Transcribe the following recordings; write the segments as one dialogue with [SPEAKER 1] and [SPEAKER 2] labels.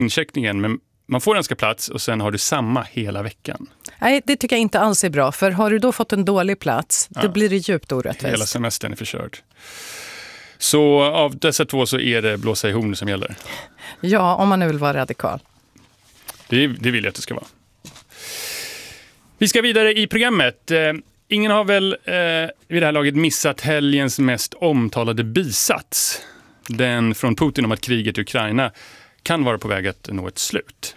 [SPEAKER 1] incheckningen, men man får en ska plats och sen har du samma hela veckan.
[SPEAKER 2] Nej, det tycker jag inte alls är bra. För har du då fått en dålig plats, då blir det djupt orättvist.
[SPEAKER 1] Hela semestern är förkörd. Så av dessa två så är det blåsa i horn som gäller.
[SPEAKER 2] Ja, om man nu vill vara radikal.
[SPEAKER 1] Det vill jag att det ska vara. Vi ska vidare i programmet. Ingen har väl vid det här laget missat helgens mest omtalade bisats. Den från Putin om att kriget i Ukraina kan vara på väg att nå ett slut.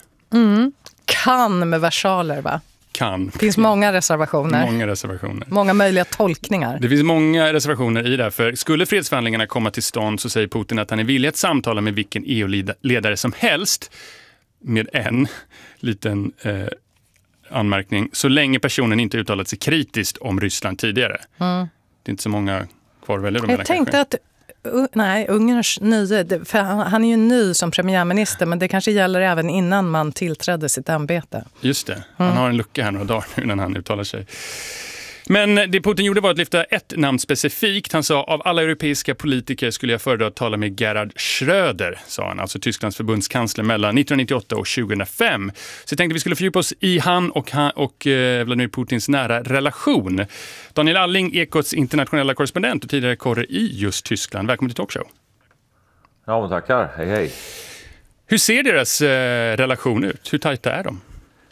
[SPEAKER 2] Kan med versaler, va?
[SPEAKER 1] Kan.
[SPEAKER 2] Det finns många reservationer.
[SPEAKER 1] Många reservationer.
[SPEAKER 2] Många möjliga tolkningar.
[SPEAKER 1] Det finns många reservationer i det här. För skulle fredsförhandlingarna komma till stånd så säger Putin att han är villig att samtala med vilken EU-ledare som helst. Med en liten anmärkning. Så länge personen inte uttalat sig kritiskt om Ryssland tidigare. Det är inte så många kvar välja de.
[SPEAKER 2] Jag tänkte att Ungerns nye, för han är ju ny som premiärminister, men det kanske gäller även innan man tillträdde sitt ämbete.
[SPEAKER 1] Just det, han har en lucka här några dagar nu när han uttalar sig. Men det Putin gjorde var att lyfta ett namn specifikt. Han sa, av alla europeiska politiker skulle jag föredra att tala med Gerhard Schröder, sa han, alltså Tysklands förbundskansler mellan 1998 och 2005. Så jag tänkte vi skulle fördjupa oss i han och Vladimir Putins nära relation. Daniel Alling, Ekots internationella korrespondent och tidigare korre i just Tyskland. Välkommen till Talkshow.
[SPEAKER 3] Ja, men tackar. Hej, hej.
[SPEAKER 1] Hur ser deras relation ut? Hur tajta är de?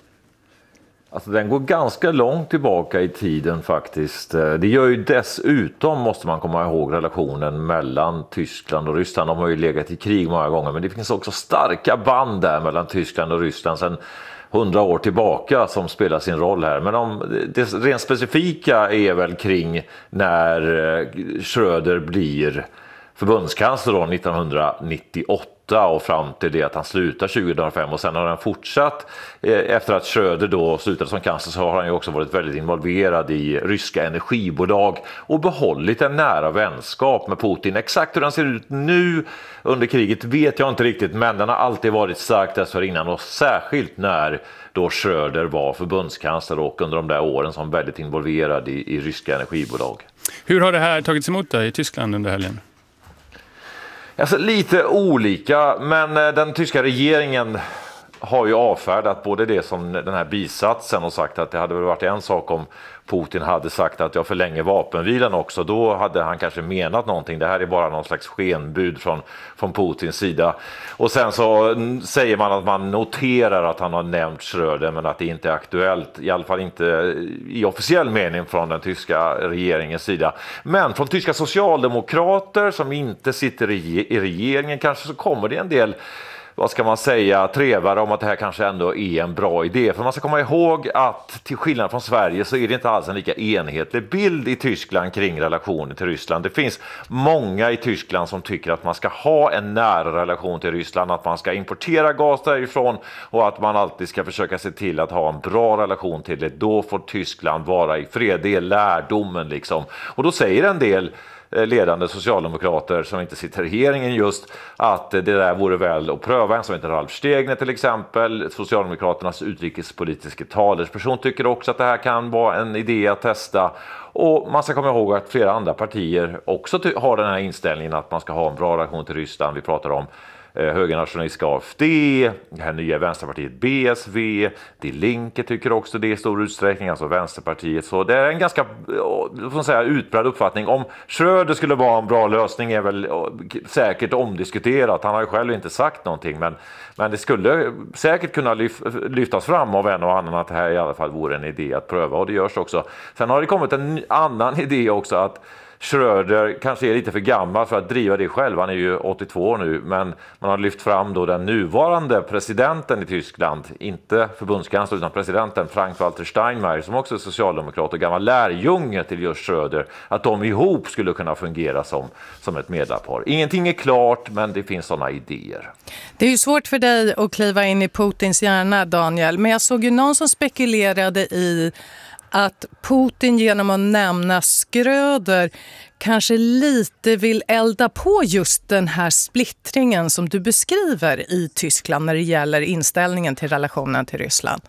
[SPEAKER 3] Alltså den går ganska långt tillbaka i tiden faktiskt. Det gör ju dessutom, måste man komma ihåg, relationen mellan Tyskland och Ryssland. De har ju legat i krig många gånger, men det finns också starka band där mellan Tyskland och Ryssland sedan 100 år tillbaka som spelar sin roll här. Men det rent specifika är väl kring när Schröder blir förbundskansler då 1998 och fram till det att han slutar 2005, och sen har han fortsatt efter att Schröder då slutade som kansler, så har han ju också varit väldigt involverad i ryska energibolag och behållit en nära vänskap med Putin. Exakt hur den ser ut nu under kriget vet jag inte riktigt, men den har alltid varit stark dessförinnan, och särskilt när då Schröder var förbundskansler och under de där åren som väldigt involverad i ryska energibolag.
[SPEAKER 1] Hur har det här tagits emot i Tyskland under helgen?
[SPEAKER 3] Alltså, lite olika, men den tyska regeringen har ju avfärdat både det som den här bisatsen och sagt att det hade väl varit en sak om Putin hade sagt att jag förlänger vapenvilan också. Då hade han kanske menat någonting. Det här är bara någon slags skenbud från Putins sida. Och sen så säger man att man noterar att han har nämnt Schröder, men att det inte är aktuellt. I alla fall inte i officiell mening från den tyska regeringens sida. Men från tyska socialdemokrater som inte sitter i regeringen kanske så kommer det en del, vad ska man säga, trevare om att det här kanske ändå är en bra idé. För man ska komma ihåg att till skillnad från Sverige så är det inte alls en lika enhetlig bild i Tyskland kring relationen till Ryssland. Det finns många i Tyskland som tycker att man ska ha en nära relation till Ryssland, att man ska importera gas därifrån och att man alltid ska försöka se till att ha en bra relation till det. Då får Tyskland vara i fred. Det är lärdomen liksom. Och då säger en del ledande socialdemokrater som inte sitter i regeringen just att det där vore väl att pröva. En som heter Ralf Stegner till exempel, Socialdemokraternas utrikespolitiska talesperson, tycker också att det här kan vara en idé att testa. Och man ska komma ihåg att flera andra partier också har den här inställningen att man ska ha en bra relation till Ryssland. Vi pratar om högernationalistiska AfD, det här nya vänsterpartiet BSV, Die Linke tycker också det i stor utsträckning, alltså Vänsterpartiet. Så det är en ganska utbredd uppfattning. Om Schröder skulle vara en bra lösning är väl säkert omdiskuterat. Han har ju själv inte sagt någonting, men det skulle säkert kunna lyftas fram av en och annan att det här i alla fall vore en idé att pröva, och det görs också. Sen har det kommit en annan idé också, att Schröder kanske är lite för gammal för att driva det själv. Han är ju 82 år nu, men man har lyft fram då den nuvarande presidenten i Tyskland, inte förbundskansler utan presidenten Frank-Walter Steinmeier, som också är socialdemokrat och gammal lärjunge till just Schröder, att de ihop skulle kunna fungera som ett medlarpar. Ingenting är klart, men det finns sådana idéer.
[SPEAKER 2] Det är ju svårt för dig att kliva in i Putins hjärna, Daniel, men jag såg ju någon som spekulerade i att Putin genom att nämna Schröder kanske lite vill elda på just den här splittringen som du beskriver i Tyskland när det gäller inställningen till relationen till Ryssland.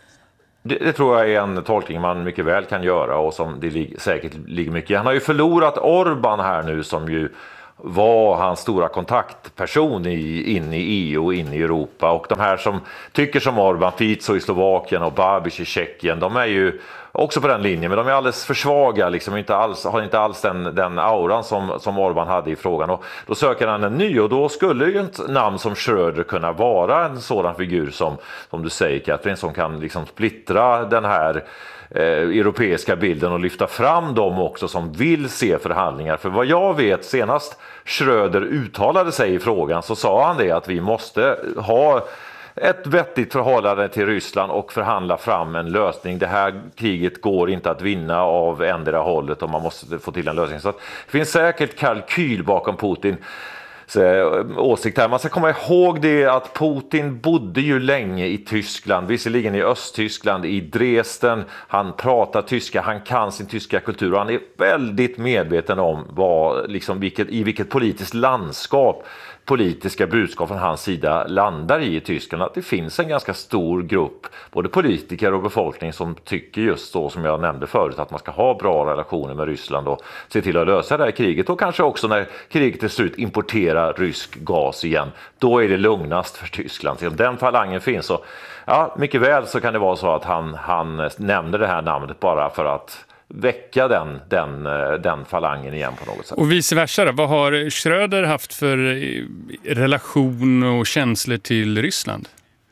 [SPEAKER 3] Det tror jag är en tolkning man mycket väl kan göra och som det säkert ligger mycket. Han har ju förlorat Orbán här nu, som ju var hans stora kontaktperson in i EU och in i Europa. Och de här som tycker som Orbán, Fico i Slovakien och Babiš i Tjeckien, de är ju också på den linjen, men de är alldeles för svaga, liksom har inte alls den auran som Orbán hade i frågan. Och då söker han en ny, och då skulle ju ett namn som Schröder kunna vara en sådan figur som du säger, Katrin, som kan liksom splittra den här europeiska bilden och lyfta fram dem också som vill se förhandlingar. För vad jag vet, senast Schröder uttalade sig i frågan så sa han det, att vi måste ha ett vettigt förhållande till Ryssland och förhandla fram en lösning. Det här kriget går inte att vinna av ändra hållet, och man måste få till en lösning. Så att det finns säkert kalkyl bakom Putin åsikt här. Man ska komma ihåg det att Putin bodde ju länge i Tyskland, visserligen i Östtyskland, i Dresden. Han pratar tyska, han kan sin tyska kultur, och han är väldigt medveten om i vilket politiskt landskap politiska budskap från hans sida landar i Tyskland. Att det finns en ganska stor grupp, både politiker och befolkning, som tycker just så som jag nämnde förut, att man ska ha bra relationer med Ryssland och se till att lösa det här kriget. Och kanske också när kriget till slut importerar rysk gas igen, då är det lugnast för Tyskland. Så om den falangen finns, så ja, mycket väl så kan det vara så att han nämnde det här namnet bara för att väcka den falangen igen på något sätt.
[SPEAKER 1] Och vice versa då? Vad har Schröder haft för relation och känslor till Ryssland?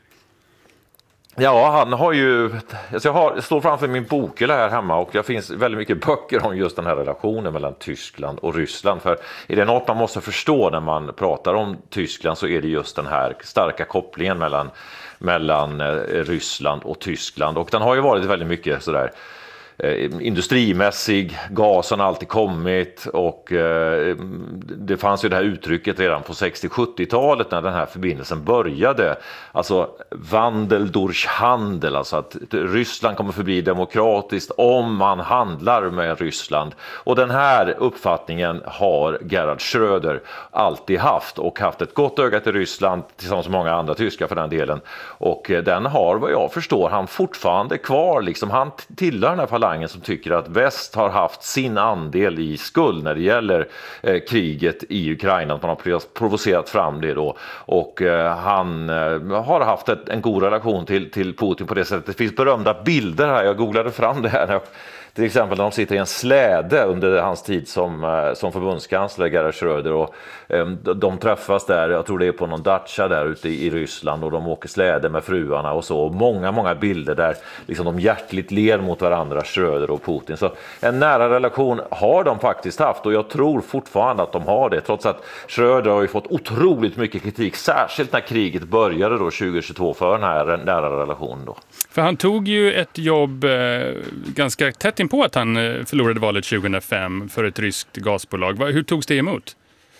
[SPEAKER 3] Ja, han har ju... Jag står framför min bokhylla här hemma, och det finns väldigt mycket böcker om just den här relationen mellan Tyskland och Ryssland. För är det något man måste förstå när man pratar om Tyskland, så är det just den här starka kopplingen mellan Ryssland och Tyskland. Och den har ju varit väldigt mycket sådär industrimässig, gasen har alltid kommit, och det fanns ju det här uttrycket redan på 60-70-talet när den här förbindelsen började, alltså Wandel durch Handel, alltså att Ryssland kommer förbli demokratiskt om man handlar med Ryssland. Och den här uppfattningen har Gerhard Schröder alltid haft, och haft ett gott öga till Ryssland tillsammans med många andra tyskar för den delen, och den har, vad jag förstår, han fortfarande kvar, liksom han tillhör den här som tycker att väst har haft sin andel i skuld när det gäller kriget i Ukraina, att man har provocerat fram det då, och han har haft en god relation till Putin på det sättet. Det finns berömda bilder här, jag googlade fram det här, till exempel när de sitter i en släde under hans tid som förbundskansler, Gerhard Schröder, och de träffas där, jag tror det är på någon dacha där ute i Ryssland, och de åker släde med fruarna och så, och många bilder där liksom de hjärtligt ler mot varandra, Schröder och Putin. Så en nära relation har de faktiskt haft, och jag tror fortfarande att de har det, trots att Schröder har ju fått otroligt mycket kritik, särskilt när kriget började då 2022, för den här nära relationen då.
[SPEAKER 1] För han tog ju ett jobb ganska tätt in på att han förlorade valet 2005 för ett ryskt gasbolag. Hur togs det emot?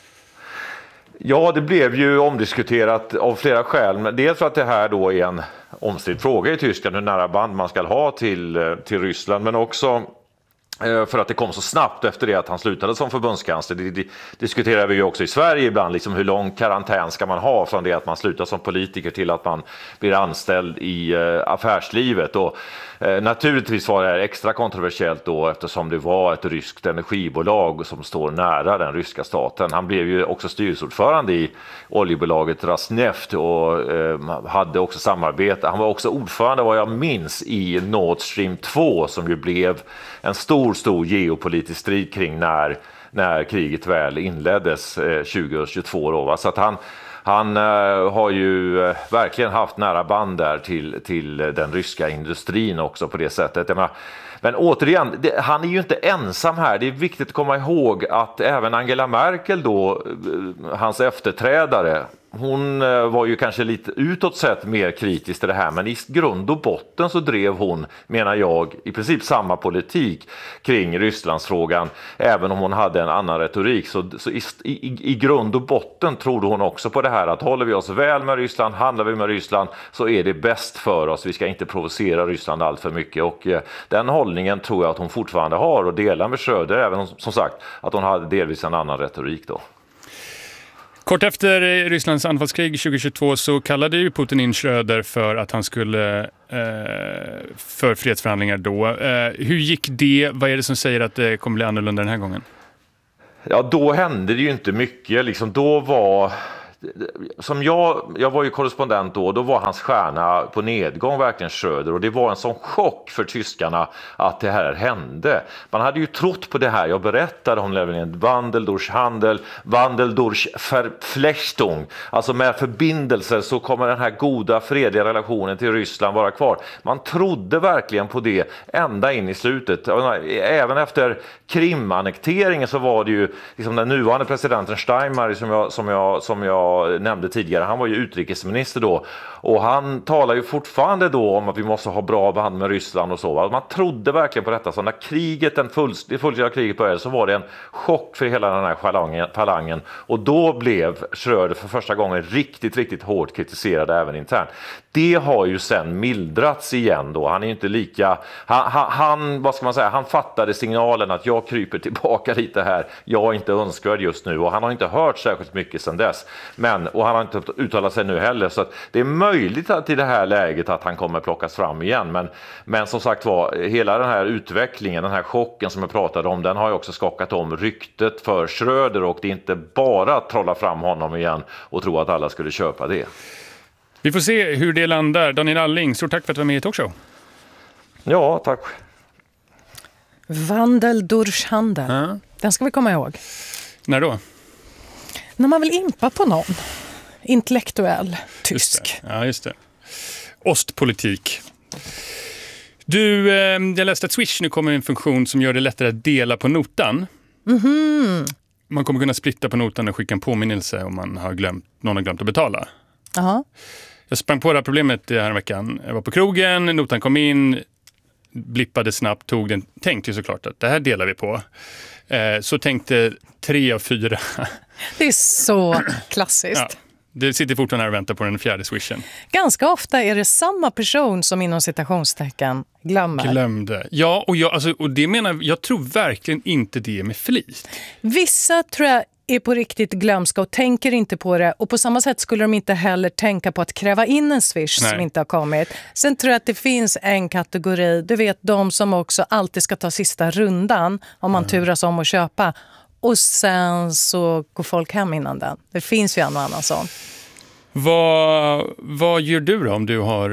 [SPEAKER 3] Ja, det blev ju omdiskuterat av flera skäl. Men dels för att det här då är en omstridd fråga i Tyskland, hur nära band man ska ha till Ryssland, men också för att det kom så snabbt efter det att han slutade som förbundskansler. Det diskuterar vi ju också i Sverige ibland, liksom hur lång karantän ska man ha från det att man slutar som politiker till att man blir anställd i affärslivet. Och naturligtvis var det här extra kontroversiellt då, eftersom det var ett ryskt energibolag som står nära den ryska staten. Han blev ju också styrelseordförande i oljebolaget Rosneft och hade också samarbete. Han var också ordförande, vad jag minns, i Nord Stream 2, som ju blev en stor geopolitisk strid kring när kriget väl inleddes 2022 då, va? Så att han har ju verkligen haft nära band där till den ryska industrin också på det sättet. Men återigen, han är ju inte ensam här. Det är viktigt att komma ihåg att även Angela Merkel då, hans efterträdare, hon var ju kanske lite utåt sett mer kritisk till det här, men i grund och botten så drev hon, menar jag, i princip samma politik kring Rysslandsfrågan, även om hon hade en annan retorik. Så i grund och botten trodde hon också på det här, att håller vi oss väl med Ryssland, handlar vi med Ryssland, så är det bäst för oss. Vi ska inte provocera Ryssland allt för mycket, och den hållningen tror jag att hon fortfarande har och delar med Schröder, även som sagt att hon hade delvis en annan retorik då.
[SPEAKER 1] Kort efter Rysslands anfallskrig 2022 så kallade ju Putin in Schröder för att han skulle för fredsförhandlingar då. Hur gick det? Vad är det som säger att det kommer bli annorlunda den här gången?
[SPEAKER 3] Ja, då hände det ju inte mycket. Liksom, då var... Som jag var ju korrespondent då var hans stjärna på nedgång verkligen Schröder, och det var en sån chock för tyskarna att det här hände. Man hade ju trott på det här jag berättade om, nämligen Wandel durch Handel, Wandel durch Verflechtung. Alltså med förbindelser så kommer den här goda fredliga relationen till Ryssland vara kvar. Man trodde verkligen på det ända in i slutet. Även efter Krimannekteringen så var det ju liksom den nuvarande presidenten Steinmeier som jag nämnde tidigare, han var ju utrikesminister då, och han talar ju fortfarande då om att vi måste ha bra band med Ryssland och så. Man trodde verkligen på detta, så när det fullständiga kriget började så var det en chock för hela den här falangen, och då blev Schröder för första gången riktigt hårt kritiserad även internt. Det har ju sen mildrats igen då. Han är ju inte lika... vad ska man säga? Han fattade signalen att jag kryper tillbaka lite här. Jag är inte önskvärd just nu, och han har inte hört särskilt mycket sedan dess. Och han har inte uttalat sig nu heller, så att det är möjligt att i det här läget att han kommer plockas fram igen. Men som sagt var, hela den här utvecklingen, den här chocken som jag pratade om, den har ju också skakat om ryktet för Schröder, och det är inte bara att trolla fram honom igen och tro att alla skulle köpa det.
[SPEAKER 1] Vi får se hur det landar. Daniel Alling, stort tack för att du var med i Talkshow.
[SPEAKER 3] Ja, tack.
[SPEAKER 2] Wandel durch Handel. Den ska vi komma ihåg.
[SPEAKER 1] När då?
[SPEAKER 2] När man vill impa på någon. Intellektuell, tysk.
[SPEAKER 1] Just det. Ostpolitik. Du, jag läste att Swish nu kommer en funktion som gör det lättare att dela på notan.
[SPEAKER 2] Mm-hmm.
[SPEAKER 1] Man kommer kunna splitta på notan och skicka en påminnelse om någon har glömt att betala.
[SPEAKER 2] Aha.
[SPEAKER 1] Jag sprang på det här problemet den här veckan. Jag var på krogen, notan kom in, blippade snabbt, tog den. Tänkte ju såklart att det här delar vi på. Så tänkte 3 av 4.
[SPEAKER 2] Det är så klassiskt. Ja,
[SPEAKER 1] det sitter fortfarande här och väntar på den 4:e swishen.
[SPEAKER 2] Ganska ofta är det samma person som inom citationstecken glömde.
[SPEAKER 1] Ja, och det menar jag tror verkligen inte det med flit.
[SPEAKER 2] Vissa tror jag är på riktigt glömska och tänker inte på det. Och på samma sätt skulle de inte heller tänka på att kräva in en swish som inte har kommit. Sen tror jag att det finns en kategori, du vet de som också alltid ska ta sista rundan om man turas om att köpa. Och sen så går folk hem innan den. Det finns ju en och annan sån.
[SPEAKER 1] Vad gör du då om du har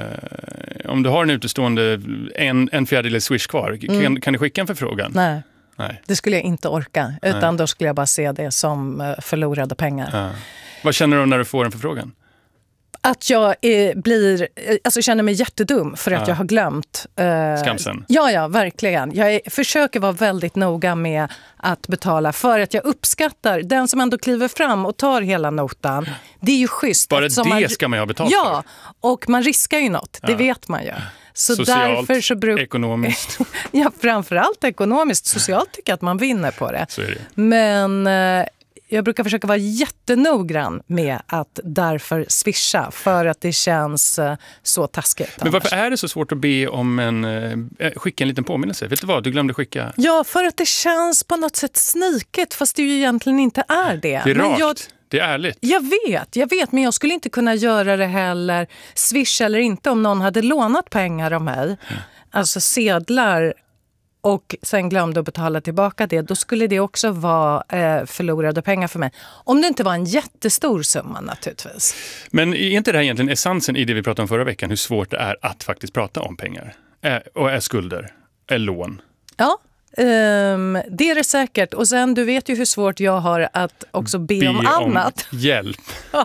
[SPEAKER 1] en utestående en fjärdedel swish kvar? Kan du skicka en förfrågan?
[SPEAKER 2] Nej. Det skulle jag inte orka. Utan då skulle jag bara se det som förlorade pengar.
[SPEAKER 1] Ja. Vad känner du när du får en förfrågan?
[SPEAKER 2] Att jag känner mig jättedum för att jag har glömt.
[SPEAKER 1] Skamsen.
[SPEAKER 2] Ja, verkligen. Jag försöker vara väldigt noga med att betala för att jag uppskattar den som ändå kliver fram och tar hela notan. Det är ju schysst.
[SPEAKER 1] Bara det ska man ju ha betalt för.
[SPEAKER 2] Ja, och man riskar ju något. Det vet man ju. Så
[SPEAKER 1] socialt,
[SPEAKER 2] därför så
[SPEAKER 1] ekonomiskt.
[SPEAKER 2] Ja, framförallt ekonomiskt. Socialt tycker jag att man vinner på det.
[SPEAKER 1] Så är det.
[SPEAKER 2] Men jag brukar försöka vara jättenoggrann med att därför swisha. För att det känns så taskigt.
[SPEAKER 1] Men varför är det så svårt att be om skicka en liten påminnelse? Vet du vad? Du glömde skicka...
[SPEAKER 2] Ja, för att det känns på något sätt sniket. Fast det ju egentligen inte är det.
[SPEAKER 1] Det är rakt. Det är ärligt.
[SPEAKER 2] Jag vet, men jag skulle inte kunna göra det heller, swish eller inte, om någon hade lånat pengar av mig. Alltså sedlar, och sen glömde att betala tillbaka det. Då skulle det också vara förlorade pengar för mig. Om det inte var en jättestor summa naturligtvis.
[SPEAKER 1] Men är inte det här egentligen essensen i det vi pratade om förra veckan? Hur svårt det är att faktiskt prata om pengar? Och skulder? Lån?
[SPEAKER 2] Ja. Det är det säkert. Och sen, du vet ju hur svårt jag har att också be om annat.
[SPEAKER 1] Hjälp.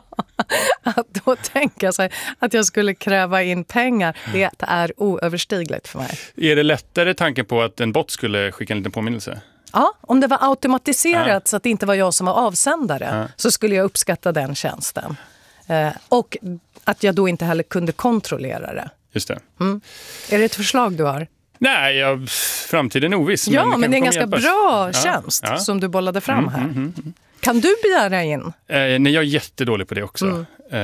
[SPEAKER 2] Att då tänka sig att jag skulle kräva in pengar, det är oöverstigligt för mig.
[SPEAKER 1] Är det lättare tanken på att en bot skulle skicka en liten påminnelse?
[SPEAKER 2] Ja, om det var automatiserat så att det inte var jag som var avsändare så skulle jag uppskatta den tjänsten. Och att jag då inte heller kunde kontrollera det.
[SPEAKER 1] Just det.
[SPEAKER 2] Är det ett förslag du har?
[SPEAKER 1] Nej, framtiden är oviss.
[SPEAKER 2] Ja, men det är en ganska bra tjänst som du bollade fram här. Kan du begära in?
[SPEAKER 1] Nej, jag är jättedålig på det också.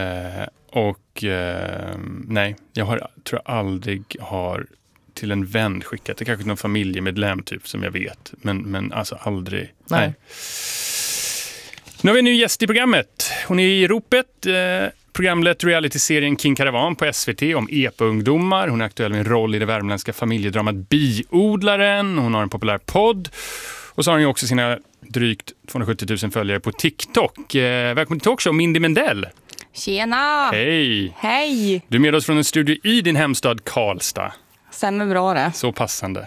[SPEAKER 1] Nej, tror jag aldrig har till en vän skickat. Det är kanske någon familjemedlem typ som jag vet. Men alltså aldrig. Nej. Nu har vi en ny gäst i programmet. Hon är i ropet. Programlett realityserien King Karavan på SVT om EPA-ungdomar. Hon är aktuell med en roll i det värmländska familjedramat Biodlaren. Hon har en populär podd. Och så har hon ju också sina drygt 270 000 följare på TikTok. Välkommen till Talkshow, Mindy Mendell.
[SPEAKER 4] Tjena!
[SPEAKER 1] Hej!
[SPEAKER 4] Hej!
[SPEAKER 1] Du är med oss från en studio i din hemstad Karlstad.
[SPEAKER 4] Stämmer bra det.
[SPEAKER 1] Så passande.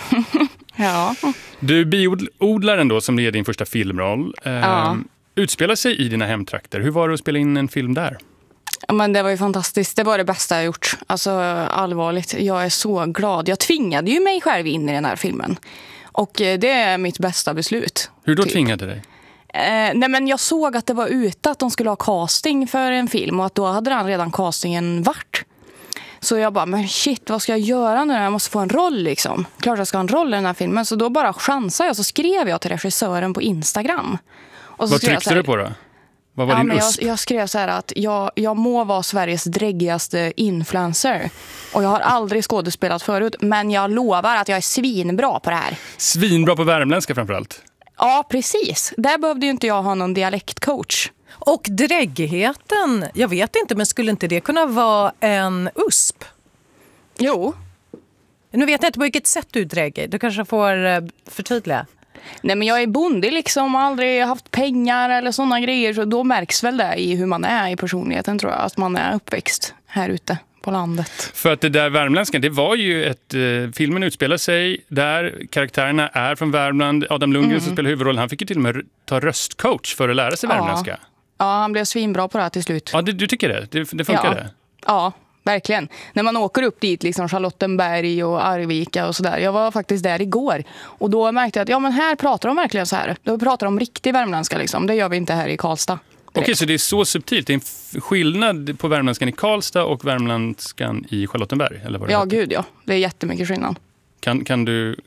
[SPEAKER 4] Ja.
[SPEAKER 1] Du, biodlaren då, som är din första filmroll, utspelar sig i dina hemtrakter. Hur var det att spela in en film där?
[SPEAKER 4] Men det var ju fantastiskt. Det var det bästa jag gjort. Alltså allvarligt. Jag är så glad. Jag tvingade ju mig själv in i den här filmen. Och det är mitt bästa beslut.
[SPEAKER 1] Hur då tvingade dig?
[SPEAKER 4] Nej, men jag såg att det var ute att de skulle ha casting för en film. Och att då hade den redan castingen varit. Så jag bara, men shit, vad ska jag göra nu? Jag måste få en roll liksom. Klart jag ska ha en roll i den här filmen. Så då bara chansade jag. Så skrev jag till regissören på Instagram. Och så
[SPEAKER 1] vad tryckte du på då? Vad var din USP?
[SPEAKER 4] Jag skrev så här att jag må vara Sveriges dräggigaste influencer. Och jag har aldrig skådespelat förut. Men jag lovar att jag är svinbra på det här.
[SPEAKER 1] Svinbra på värmländska framförallt.
[SPEAKER 4] Ja, precis. Där behövde ju inte jag ha någon dialektcoach.
[SPEAKER 2] Och dräggigheten, jag vet inte, men skulle inte det kunna vara en USP?
[SPEAKER 4] Jo.
[SPEAKER 2] Nu vet jag inte på vilket sätt du är dräggig. Du kanske får förtydliga.
[SPEAKER 4] Nej, men jag är bondig liksom, aldrig haft pengar eller sådana grejer. Så då märks väl det i hur man är i personligheten, tror jag. Att man är uppväxt här ute på landet.
[SPEAKER 1] För att det där värmländskan, det var ju filmen utspelar sig där, karaktärerna är från Värmland. Adam Lundgren som spelar huvudrollen, han fick ju till och med ta röstcoach för att lära sig värmländska.
[SPEAKER 4] Ja, han blev svinbra på det här till slut.
[SPEAKER 1] Ja, du tycker det? Det funkar det?
[SPEAKER 4] Ja, verkligen. När man åker upp dit, liksom Charlottenberg och Arvika och sådär. Jag var faktiskt där igår. Och då märkte jag att men här pratar de verkligen så här. Då pratar de riktig värmländska liksom. Det gör vi inte här i Karlstad.
[SPEAKER 1] Okej, så det är så subtilt. Det är en skillnad på värmländskan i Karlstad och värmländskan i Charlottenberg? Eller vad det
[SPEAKER 4] ja,
[SPEAKER 1] heter.
[SPEAKER 4] gud ja. Det är jättemycket skillnad.
[SPEAKER 1] Kan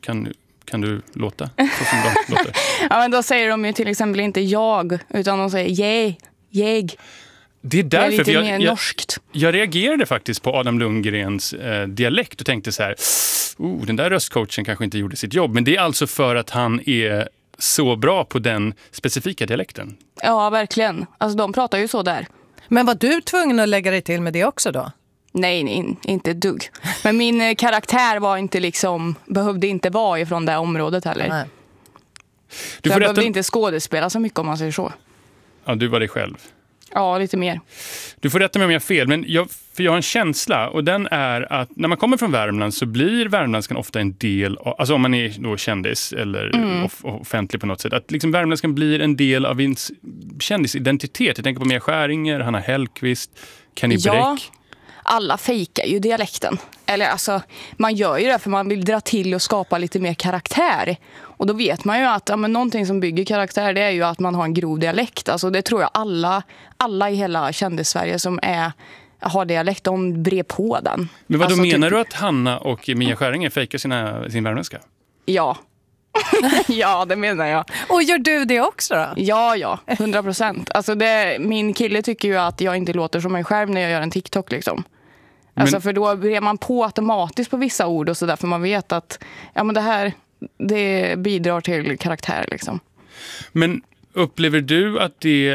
[SPEAKER 1] du låta så som de låter?
[SPEAKER 4] Ja, men då säger de ju till exempel inte jag, utan de säger jag.
[SPEAKER 1] Det är därför,
[SPEAKER 4] det är lite mer norskt.
[SPEAKER 1] Jag reagerade faktiskt på Adam Lundgrens dialekt och tänkte så här, den där röstcoachen kanske inte gjorde sitt jobb. Men det är alltså för att han är så bra på den specifika dialekten.
[SPEAKER 4] Ja, verkligen. Alltså de pratar ju så där.
[SPEAKER 2] Men var du tvungen att lägga dig till med det också då?
[SPEAKER 4] Nej, inte ett dugg. Men min karaktär var inte liksom, behövde inte vara ifrån det området heller.
[SPEAKER 2] Nej.
[SPEAKER 4] Jag behövde inte skådespela så mycket om man säger så.
[SPEAKER 1] Ja, du var dig själv.
[SPEAKER 4] Ja, lite mer.
[SPEAKER 1] Du får rätta mig om jag har fel, men jag har en känsla, och den är att när man kommer från Värmland så blir värmländskan ofta en del av, alltså om man är då kändis eller offentlig på något sätt, att liksom värmländskan blir en del av en kändisidentitet. Jag tänker på Mia Skäringer, Hanna Hellquist, Kenny Bräck.
[SPEAKER 4] Alla fejkar ju dialekten. Eller alltså, man gör ju det för man vill dra till och skapa lite mer karaktär. Och då vet man ju att någonting som bygger karaktär, det är ju att man har en grov dialekt. Alltså det tror jag alla i hela kändis-Sverige som har dialekt, de brer på den.
[SPEAKER 1] Men vad
[SPEAKER 4] alltså,
[SPEAKER 1] menar du att Hanna och Mia Skäringer fejkar sin värmländska?
[SPEAKER 4] Ja. Ja, det menar jag.
[SPEAKER 2] Och gör du det också då?
[SPEAKER 4] Ja, 100%. Alltså min kille tycker ju att jag inte låter som mig själv när jag gör en TikTok liksom. Alltså för då brer man på automatiskt på vissa ord och sådär, för man vet att det här, det bidrar till karaktär liksom.
[SPEAKER 1] Men upplever du att det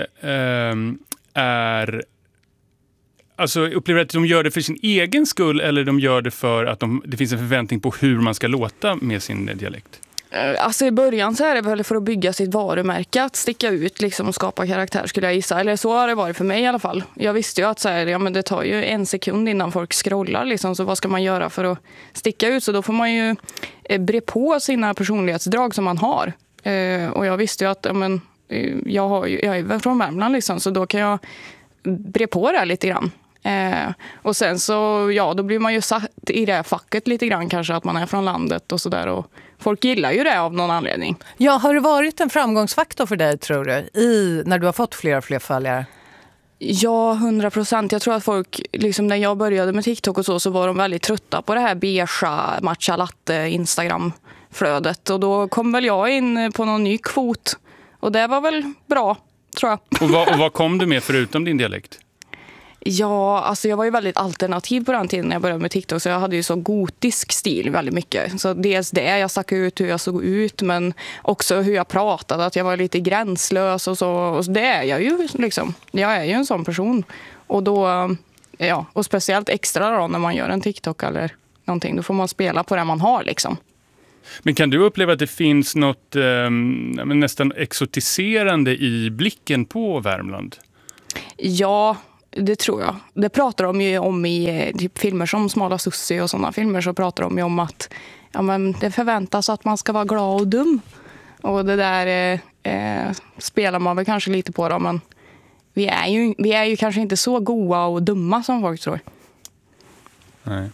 [SPEAKER 1] är... Alltså upplever du att de gör det för sin egen skull, eller de gör det för att det finns en förväntning på hur man ska låta med sin dialekt?
[SPEAKER 4] Alltså i början så är det väl för att bygga sitt varumärke, att sticka ut liksom och skapa karaktär, skulle jag gissa. Eller så har det varit för mig i alla fall. Jag visste ju att men det tar ju 1 sekund innan folk scrollar liksom, så vad ska man göra för att sticka ut? Så då får man ju bre på sina personlighetsdrag som man har. Och jag visste ju att jag är väl från Värmland liksom, så då kan jag bre på det lite grann. Och sen så, då blir man ju satt i det facket lite grann kanske, att man är från landet och sådär, och folk gillar ju det av någon anledning.
[SPEAKER 2] Ja, har det varit en framgångsfaktor för dig, tror du, när du har fått fler och fler följare?
[SPEAKER 4] Ja, 100%. Jag tror att folk, liksom när jag började med TikTok och så var de väldigt trötta på det här beigea matcha latte Instagram-flödet. Och då kom väl jag in på någon ny kvot. Och det var väl bra, tror jag.
[SPEAKER 1] Och vad kom du med förutom din dialekt?
[SPEAKER 4] Ja, alltså jag var ju väldigt alternativ på den tiden när jag började med TikTok, så jag hade ju så gotisk stil väldigt mycket. Så dels det, jag stack ut hur jag såg ut, men också hur jag pratade, att jag var lite gränslös och så. Och det är jag ju liksom. Jag är ju en sån person. Och då, och speciellt extra då när man gör en TikTok eller någonting, då får man spela på det man har liksom.
[SPEAKER 1] Men kan du uppleva att det finns något nästan exotiserande i blicken på Värmland?
[SPEAKER 4] Ja, det tror jag. Det pratar de ju om i typ filmer som Smala Sussi och sådana filmer, så pratar de ju om att men det förväntas att man ska vara glad och dum. Och det där spelar man väl kanske lite på då, men vi är ju kanske inte så goa och dumma som folk tror.
[SPEAKER 1] Nej.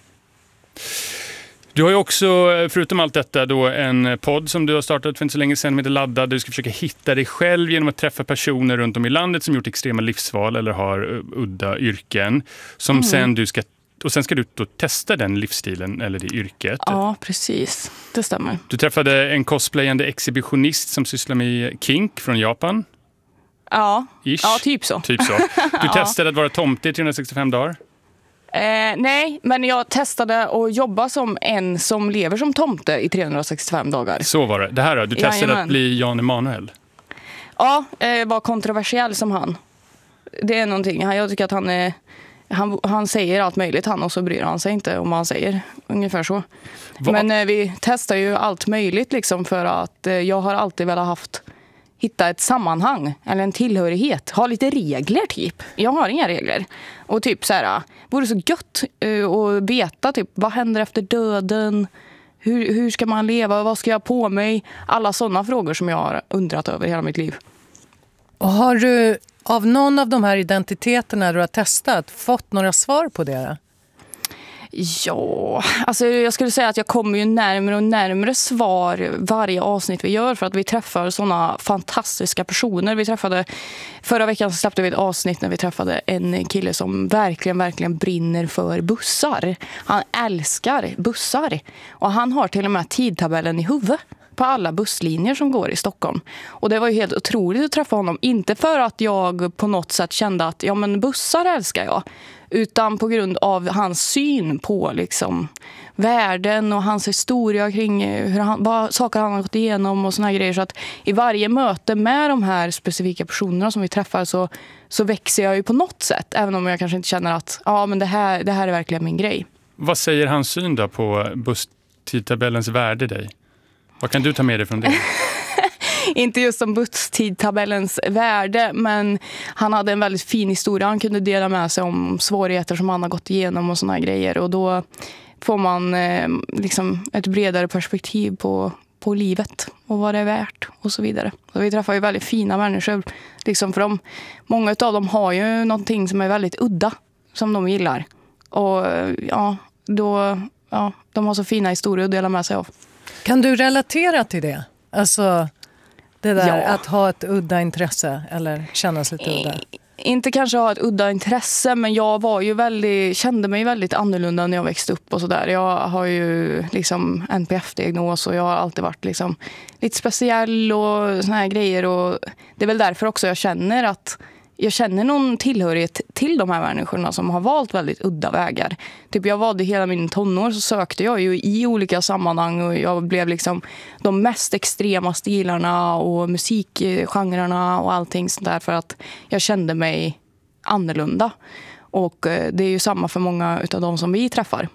[SPEAKER 1] Du har ju också, förutom allt detta, då en podd som du har startat för inte så länge sedan med Laddad. Du ska försöka hitta dig själv genom att träffa personer runt om i landet som gjort extrema livsval eller har udda yrken. Som sen ska du då testa den livsstilen eller det yrket.
[SPEAKER 4] Ja, precis. Det stämmer.
[SPEAKER 1] Du träffade en cosplayande exhibitionist som sysslar med kink från Japan.
[SPEAKER 4] Ja,
[SPEAKER 1] Ish.
[SPEAKER 4] ja typ så.
[SPEAKER 1] Du testade att vara tomte i 365 dagar.
[SPEAKER 4] Nej, men jag testade att jobba som en som lever som tomte i 365 dagar.
[SPEAKER 1] Så var det. Det här då, du testade att bli Jan Emanuel.
[SPEAKER 4] Ja, var kontroversiell som han. Det är någonting. Jag tycker att han säger allt möjligt och så bryr han sig inte om vad han säger. Ungefär så. Men vi testar ju allt möjligt liksom, för att jag har alltid velat hitta ett sammanhang eller en tillhörighet. Ha lite regler typ. Jag har inga regler. Och typ så här, vore så gött att veta typ vad händer efter döden? Hur ska man leva? Vad ska jag på mig? Alla sådana frågor som jag har undrat över hela mitt liv.
[SPEAKER 2] Och har du av någon av de här identiteterna du har testat fått några svar på det?
[SPEAKER 4] Ja, alltså jag skulle säga att jag kommer ju närmare och närmare svar varje avsnitt vi gör, för att vi träffar såna fantastiska personer. Förra veckan så släppte vi ett avsnitt när vi träffade en kille som verkligen brinner för bussar. Han älskar bussar och han har till och med tidtabellen i huvudet på alla busslinjer som går i Stockholm. Och det var ju helt otroligt att träffa honom. Inte för att jag på något sätt kände att bussar älskar jag, utan på grund av hans syn på liksom världen och hans historia kring vad saker han har gått igenom och såna här grejer. Så att i varje möte med de här specifika personerna som vi träffar så växer jag ju på något sätt, även om jag kanske inte känner att det här är verkligen min grej.
[SPEAKER 1] Vad säger hans syn då på busstidtabellens värde dig? Vad kan du ta med dig från det?
[SPEAKER 4] Inte just som busstidtabellens värde, men han hade en väldigt fin historia. Han kunde dela med sig om svårigheter som han har gått igenom och såna här grejer. Och då får man liksom ett bredare perspektiv på livet och vad det är värt och så vidare. Så vi träffar ju väldigt fina människor. Liksom, för många av dem har ju någonting som är väldigt udda som de gillar. Och de har så fina historier att dela med sig av.
[SPEAKER 2] Kan du relatera till det? Alltså det där att ha ett udda intresse eller kännas lite udda?
[SPEAKER 4] Inte kanske ha ett udda intresse, men jag var ju kände mig väldigt annorlunda när jag växte upp och sådär. Jag har ju liksom NPF-diagnos och jag har alltid varit liksom lite speciell och såna här grejer. Och det är väl därför också jag känner någon tillhörighet till de här människorna som har valt väldigt udda vägar. Typ jag valde hela min tonår, så sökte jag ju i olika sammanhang och jag blev liksom de mest extrema stilarna och musikgenrerna och allting sånt där, för att jag kände mig annorlunda. Och det är ju samma för många utav de som vi träffar.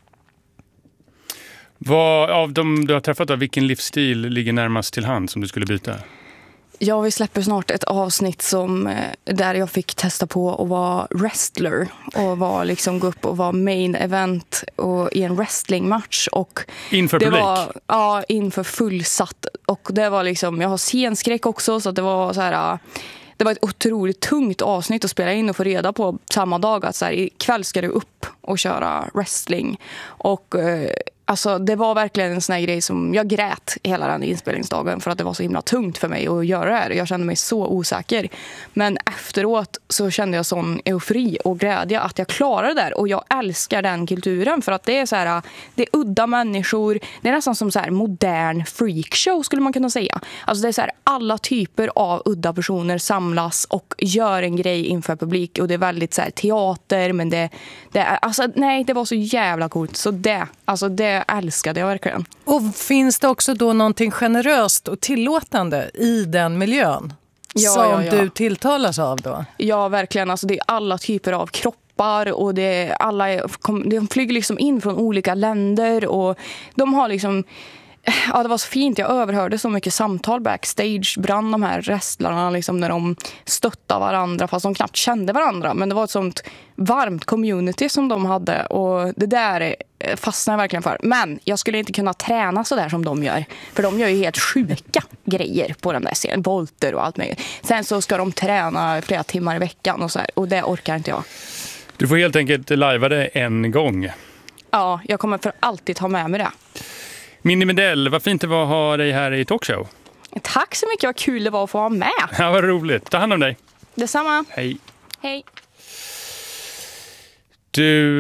[SPEAKER 1] Vad av dem du har träffat, vilken livsstil ligger närmast till hand som du skulle byta?
[SPEAKER 4] Ja, vi släpper snart ett avsnitt där jag fick testa på att vara wrestler och gå upp och vara main event i en wrestlingmatch. Och
[SPEAKER 1] inför publik?
[SPEAKER 4] Ja, inför fullsatt. Och det var liksom, jag har scenskräck också, så att det var så här. Det var ett otroligt tungt avsnitt att spela in och få reda på samma dag att så här, ikväll ska du upp och köra wrestling. Och alltså, det var verkligen en sån här grej som jag grät hela den inspelningsdagen, för att det var så himla tungt för mig att göra det här. Jag kände mig så osäker. Men efteråt så kände jag sån eufori och glädje att jag klarade det där. Och jag älskar den kulturen, för att det är så här, det är udda människor. Det är nästan som så här modern freakshow skulle man kunna säga. Alltså det är så här, alla typer av udda personer samlas och gör en grej inför publik. Och det är väldigt så här teater, men det var så jävla coolt. Så det älskade jag verkligen. Och
[SPEAKER 2] finns det också då någonting generöst och tillåtande i den miljön som du tilltalas av då? Ja,
[SPEAKER 4] verkligen. Alltså det är alla typer av kroppar och de flyger liksom in från olika länder och de har liksom Ja, det var så fint. Jag överhörde så mycket samtal backstage. Brann de här wrestlarna liksom, när de stöttade varandra fast de knappt kände varandra. Men det var ett sånt varmt community som de hade. Och det där fastnade jag verkligen för. Men jag skulle inte kunna träna så där som de gör. För de gör ju helt sjuka grejer på den där serien. Volter och allt möjligt. Sen så ska de träna flera timmar i veckan och så här. Och det orkar inte jag.
[SPEAKER 1] Du får helt enkelt lajva det en gång.
[SPEAKER 4] Ja, jag kommer för alltid ha med mig det.
[SPEAKER 1] Minnie Medell, vad fint det var att ha dig här i Talkshow.
[SPEAKER 4] Tack så mycket, vad kul det var att få vara med.
[SPEAKER 1] Ja, vad roligt. Ta hand om dig.
[SPEAKER 4] Detsamma.
[SPEAKER 1] Hej.
[SPEAKER 4] Hej.
[SPEAKER 1] Du,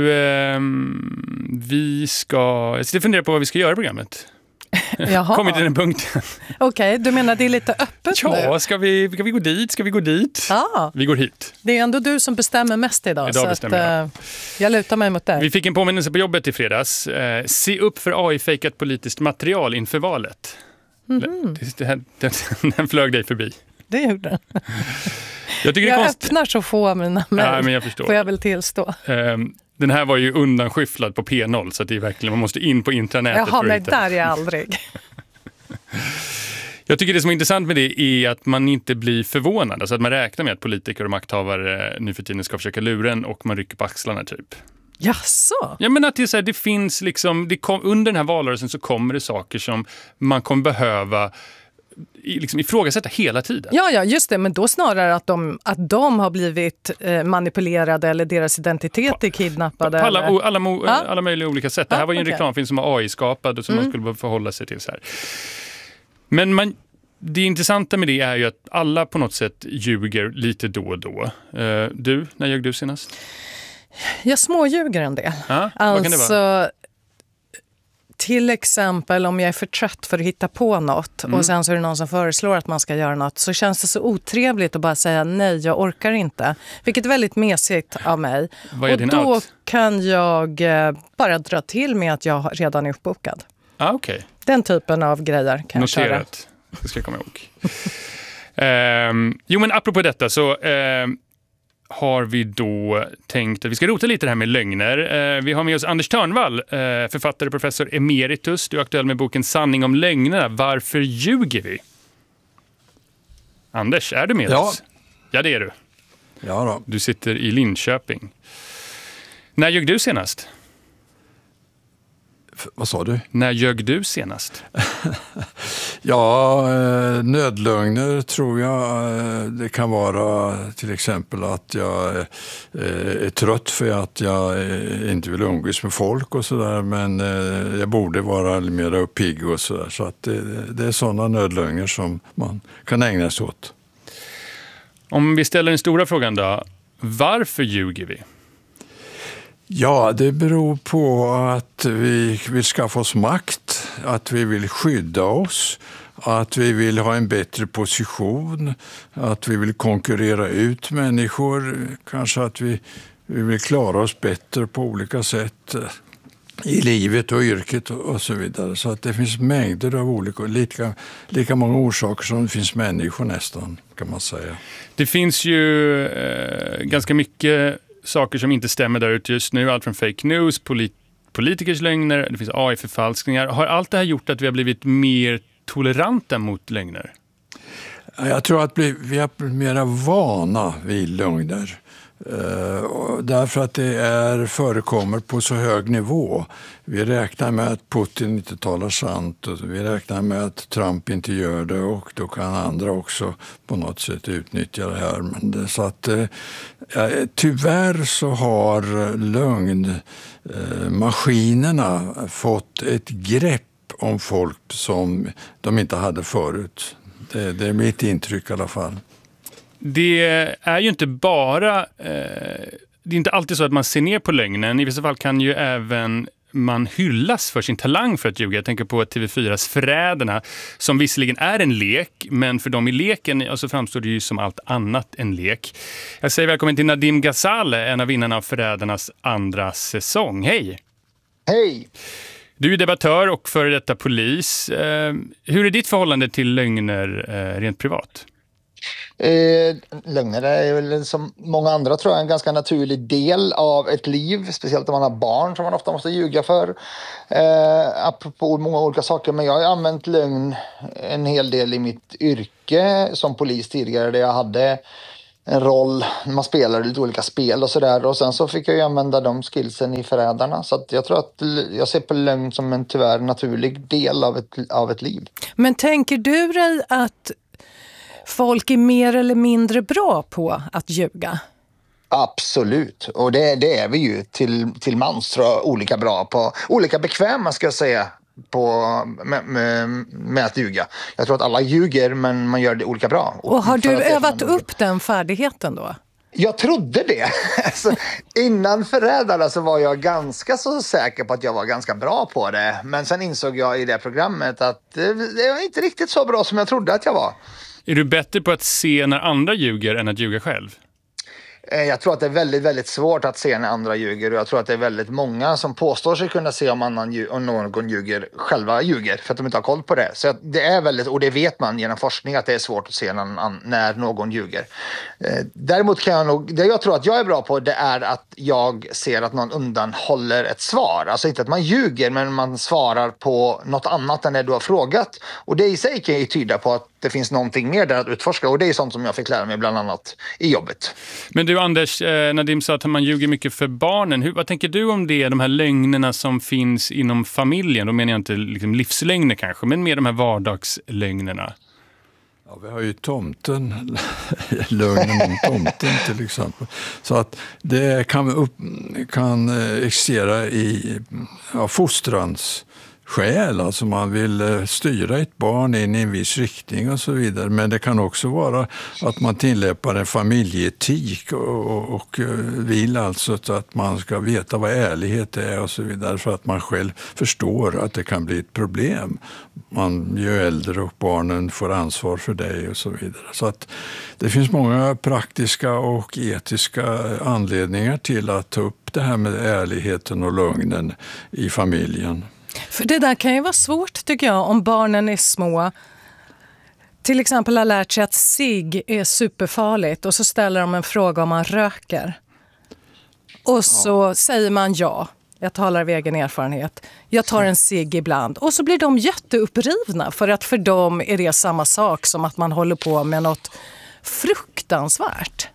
[SPEAKER 1] vi ska... Jag sitter och funderar på vad vi ska göra i programmet.
[SPEAKER 2] Jaha.
[SPEAKER 1] Kommit till den punkten.
[SPEAKER 2] Okej, du menar det är lite öppet nu?
[SPEAKER 1] Ja, ska vi gå dit? Ska vi gå dit?
[SPEAKER 2] Ja.
[SPEAKER 1] Vi går hit.
[SPEAKER 2] Det är ändå du som bestämmer mest idag så
[SPEAKER 1] bestämmer
[SPEAKER 2] att, jag lutar mig mot dig.
[SPEAKER 1] Vi fick en påminnelse på jobbet i fredags. Se upp för AI-fejkat politiskt material inför valet. Den flög dig förbi.
[SPEAKER 2] Det gjorde den.
[SPEAKER 1] Jag tycker
[SPEAKER 2] Jag
[SPEAKER 1] det är konstigt.
[SPEAKER 2] öppnar så få av mina mejl.
[SPEAKER 1] Ja, men jag förstår.
[SPEAKER 2] Får jag väl tillstå.
[SPEAKER 1] Den här var ju undanskyfflad på P0 så att det är verkligen, man måste in på intranätet.
[SPEAKER 2] Jaha, nej, där är jag aldrig.
[SPEAKER 1] Jag tycker det som är intressant med det är att man inte blir förvånad. Alltså att man räknar med att politiker och makthavare nu för tiden ska försöka lura en och man rycker på axlarna typ.
[SPEAKER 2] Jaså?
[SPEAKER 1] Ja, men att det är så här, det finns liksom, under den här valrörelsen så kommer det saker som man kommer behöva liksom ifrågasätta hela tiden.
[SPEAKER 2] Ja, just det. Men då snarare att de har blivit manipulerade eller deras identitet är kidnappade.
[SPEAKER 1] På alla möjliga olika sätt. Det här var ju en reklamfilm som var AI-skapad och som man skulle behöva förhålla sig till så här. Men det intressanta med det är ju att alla på något sätt ljuger lite då och då. När ljög du senast?
[SPEAKER 2] Jag småljuger en del.
[SPEAKER 1] Ja, vad kan det vara?
[SPEAKER 2] Till exempel om jag är för trött för att hitta på något och sen så är det någon som föreslår att man ska göra något, så känns det så otrevligt att bara säga nej, jag orkar inte. Vilket är väldigt mesigt av mig.
[SPEAKER 1] Vad är
[SPEAKER 2] och
[SPEAKER 1] din
[SPEAKER 2] då
[SPEAKER 1] out?
[SPEAKER 2] kan jag bara dra till med att jag redan är uppbokad.
[SPEAKER 1] Okej.
[SPEAKER 2] Den typen av grejer kan jag köra.
[SPEAKER 1] Noterat. Det ska jag komma ihåg. Jo, men apropå detta så har vi då tänkt att vi ska rota lite det här med lögner. Vi har med oss Anders Törnvall, författare, professor emeritus. Du är aktuell med boken Sanning om lögnerna. Varför ljuger vi? Anders, är du med oss? Ja, det är du.
[SPEAKER 5] Ja då.
[SPEAKER 1] Du sitter i Linköping. När ljög du senast?
[SPEAKER 5] Vad sa du?
[SPEAKER 1] När ljög du senast?
[SPEAKER 5] Ja, nödlögner tror jag. Det kan vara till exempel att jag är trött för att jag inte vill umgås med folk och sådär. Men jag borde vara mer pigg och sådär. Så att det är sådana nödlögner som man kan ägna sig åt.
[SPEAKER 1] Om vi ställer den stora frågan då. Varför ljuger vi?
[SPEAKER 5] Ja, det beror på att vi vill skaffa oss makt, att vi vill skydda oss, att vi vill ha en bättre position, att vi vill konkurrera ut människor, kanske att vi vill klara oss bättre på olika sätt i livet och yrket och så vidare. Så att det finns mängder av olika, lika många orsaker som det finns människor nästan, kan man säga.
[SPEAKER 1] Det finns ju ganska mycket saker som inte stämmer där ute just nu. Allt från fake news, politikers lögner, det finns AI-förfalskningar. Har allt det här gjort att vi har blivit mer toleranta mot lögner?
[SPEAKER 5] Jag tror att vi är mer vana vid lögner. Därför att det förekommer på så hög nivå. Vi räknar med att Putin inte talar sant och vi räknar med att Trump inte gör det, och då kan andra också på något sätt utnyttja det här. Men så att, tyvärr så har lögnmaskinerna fått ett grepp om folk som de inte hade förut. Det är mitt intryck i alla fall.
[SPEAKER 1] Det är ju inte bara, det är inte alltid så att man ser ner på lögnen. I vissa fall kan ju även man hyllas för sin talang för att ljuga. Jag tänker på TV4s Förrädarna, som visserligen är en lek, men för dem i leken så framstår det ju som allt annat än lek. Jag säger välkommen till Nadim Ghazaleh, en av vinnarna av Förrädarnas andra säsong. Hej!
[SPEAKER 6] Hej!
[SPEAKER 1] Du är debattör och före detta polis. Hur är ditt förhållande till lögner rent privat?
[SPEAKER 6] Lögner är väl som många andra tror jag en ganska naturlig del av ett liv. Speciellt om man har barn som man ofta måste ljuga för. Apropå många olika saker. Men jag har använt lögn en hel del i mitt yrke som polis tidigare. Där jag hade en roll. Man spelade lite olika spel och sådär. Och sen så fick jag ju använda de skillsen i Förrädarna. Så att jag tror att jag ser på lögn som en tyvärr naturlig del av ett liv.
[SPEAKER 2] Men tänker du dig att folk är mer eller mindre bra på att ljuga?
[SPEAKER 6] Absolut, och det är vi ju till mans tror jag, olika bra på, olika bekväma ska jag säga med att ljuga. Jag tror att alla ljuger men man gör det olika bra.
[SPEAKER 2] Och har du övat upp den färdigheten då?
[SPEAKER 6] Jag trodde det. Alltså, innan Förrädarna så var jag ganska så säker på att jag var ganska bra på det. Men sen insåg jag i det programmet att det var inte riktigt så bra som jag trodde att jag var.
[SPEAKER 1] Är du bättre på att se när andra ljuger än att ljuga själv?
[SPEAKER 6] Jag tror att det är väldigt, väldigt svårt att se när andra ljuger. Och jag tror att det är väldigt många som påstår sig kunna se om någon ljuger, själva ljuger. För att de inte har koll på det. Så det är väldigt, och det vet man genom forskning att det är svårt att se när någon ljuger. Däremot kan jag nog, det jag tror att jag är bra på det är att jag ser att någon undanhåller ett svar. Alltså inte att man ljuger men man svarar på något annat än det du har frågat. Och det i sig kan ju tyda på att det finns någonting mer där att utforska. Och det är sånt som jag fick lära mig bland annat i jobbet.
[SPEAKER 1] Men du Anders, Nadim sa att man ljuger mycket för barnen. Vad tänker du om det, de här lögnerna som finns inom familjen? Då menar jag inte liksom livslögner kanske, men mer de här vardagslögnerna.
[SPEAKER 5] Ja, vi har ju tomten, lögnen om tomten till exempel. Så att det kan existera i fostrans skäl, alltså man vill styra ett barn in i en viss riktning och så vidare. Men det kan också vara att man tillämpar en familjeetik och vill alltså att man ska veta vad ärlighet är och så vidare för att man själv förstår att det kan bli ett problem. Man blir äldre och barnen får ansvar för dig och så vidare. Så att det finns många praktiska och etiska anledningar till att ta upp det här med ärligheten och lögnen i familjen.
[SPEAKER 2] För det där kan ju vara svårt tycker jag om barnen är små. Till exempel har lärt sig att cigg är superfarligt och så ställer de en fråga om man röker. Och så säger man ja. Jag talar av egen erfarenhet. Jag tar en cigg ibland. Och så blir de jätteupprivna för att för dem är det samma sak som att man håller på med något fruktansvärt.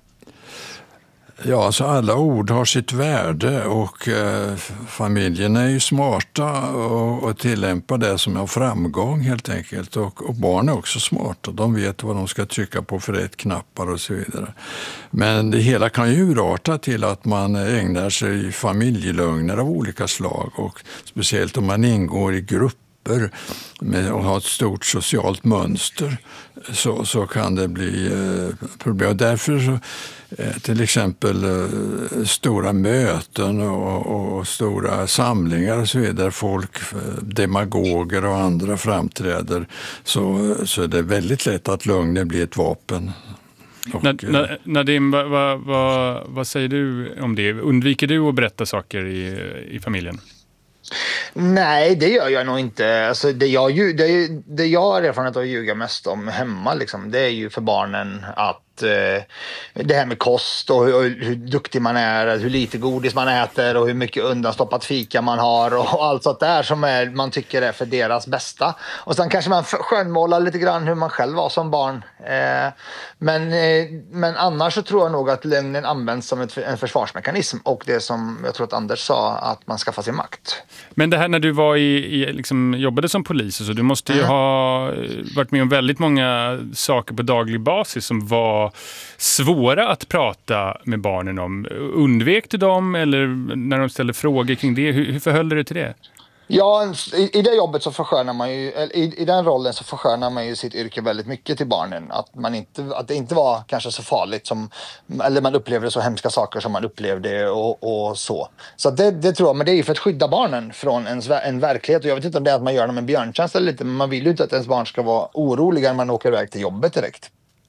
[SPEAKER 5] Ja, alltså alla ord har sitt värde och familjen är ju smarta och tillämpar det som har framgång helt enkelt. Och barn är också smarta, de vet vad de ska trycka på för rätt knappar och så vidare. Men det hela kan ju urarta till att man ägnar sig i familjelögner av olika slag och speciellt om man ingår i grupper och har ett stort socialt mönster så kan det bli problem. Och därför så, till exempel stora möten och stora samlingar och så vidare, folk, demagoger och andra framträder så är det väldigt lätt att lögnen blir ett vapen.
[SPEAKER 1] Nadim, vad säger du om det? Undviker du att berätta saker i familjen?
[SPEAKER 6] Nej, det gör jag nog inte. Alltså, det jag har erfarenhet av att ljuga mest om hemma, liksom, det är ju för barnen att det här med kost och hur duktig man är, hur lite godis man äter och hur mycket undanstoppat fika man har och allt sånt där som man tycker är för deras bästa. Och sen kanske man skönmålar lite grann hur man själv var som barn. Men annars så tror jag nog att lögnen används som en försvarsmekanism och det som jag tror att Anders sa, att man skaffar sin makt.
[SPEAKER 1] Men det här när du var liksom, jobbade som polis, så du måste ju ha varit med om väldigt många saker på daglig basis som var svåra att prata med barnen om. Undvek du dem eller när de ställde frågor kring det? Hur förhöll du dig till det?
[SPEAKER 6] Ja, i det jobbet så förskönar man ju, i den rollen så förskönar man ju sitt yrke väldigt mycket till barnen. Att det inte var kanske så farligt som, eller man upplevde så hemska saker som man upplevde och så. Så det tror jag, men det är ju för att skydda barnen från en verklighet. Och jag vet inte om det är att man gör dem en björntjänst eller lite, men man vill ju inte att ens barn ska vara oroliga när man åker iväg till jobbet direkt.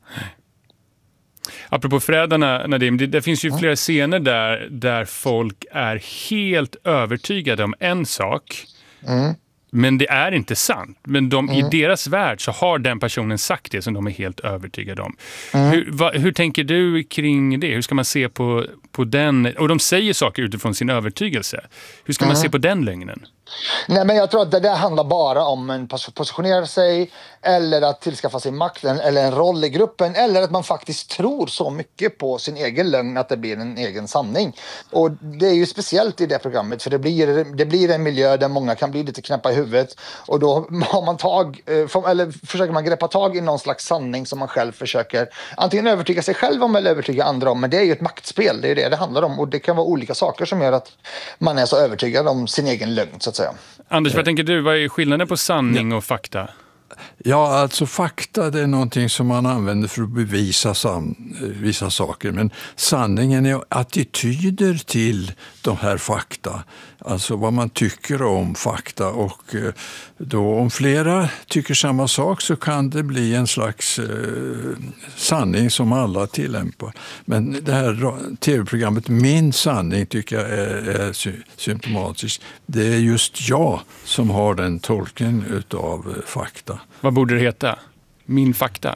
[SPEAKER 1] Apropå Förrädarna, Nadim, det finns ju flera scener där folk är helt övertygade om en sak. Men det är inte sant. Men i deras värld så har den personen sagt det som de är helt övertygade om. Hur tänker du kring det? Hur ska man se på den? Och de säger saker utifrån sin övertygelse. Hur ska man se på den lögnen?
[SPEAKER 6] Nej, men jag tror att det där handlar bara om en positionera sig eller att tillskaffa sig makten eller en roll i gruppen eller att man faktiskt tror så mycket på sin egen lögn att det blir en egen sanning. Och det är ju speciellt i det programmet för det blir en miljö där många kan bli lite knäppa i huvudet och då har man försöker man greppa tag i någon slags sanning som man själv försöker antingen övertyga sig själv om eller övertyga andra om. Men det är ju ett maktspel, det är det handlar om och det kan vara olika saker som gör att man är så övertygad om sin egen lögn så att säga.
[SPEAKER 1] Anders, vad tänker du? Vad är skillnaden på sanning och fakta?
[SPEAKER 5] Ja, alltså fakta det är någonting som man använder för att bevisa vissa saker. Men sanningen är attityder till de här fakta. Alltså vad man tycker om fakta. Och då om flera tycker samma sak så kan det bli en slags sanning som alla tillämpar. Men det här tv-programmet Min sanning tycker jag är symptomatiskt. Det är just jag som har den tolkningen av fakta.
[SPEAKER 1] Vad borde det heta? Min fakta?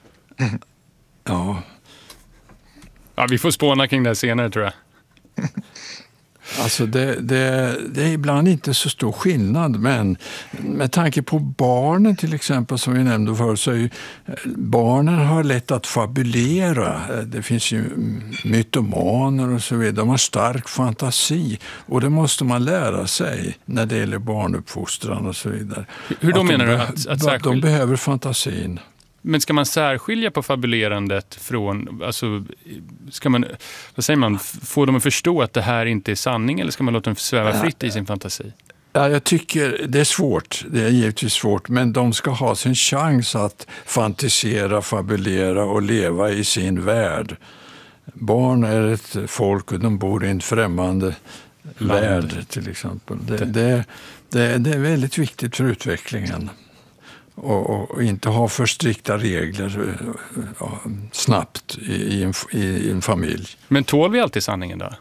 [SPEAKER 5] Ja.
[SPEAKER 1] Ja, vi får spåna kring det här senare tror jag.
[SPEAKER 5] Alltså det är ibland inte så stor skillnad, men med tanke på barnen till exempel som vi nämnde förut så är ju barnen har lätt att fabulera. Det finns ju mytomaner och så vidare. De har stark fantasi och det måste man lära sig när det gäller barnuppfostran och så vidare.
[SPEAKER 1] Hur då menar du att särskilja?
[SPEAKER 5] De behöver fantasin.
[SPEAKER 1] Men ska man särskilja på fabulerandet från, alltså, ska man, vad säger man, få dem att förstå att det här inte är sanning eller ska man låta dem sväva fritt i sin fantasi?
[SPEAKER 5] Ja, jag tycker det är svårt, det är givetvis svårt, men de ska ha sin chans att fantisera, fabulera och leva i sin värld. Barn är ett folk och de bor i en främmande värld till exempel. Det är väldigt viktigt för utvecklingen. Och inte ha för strikta regler snabbt i en familj.
[SPEAKER 1] Men tål vi alltid sanningen då?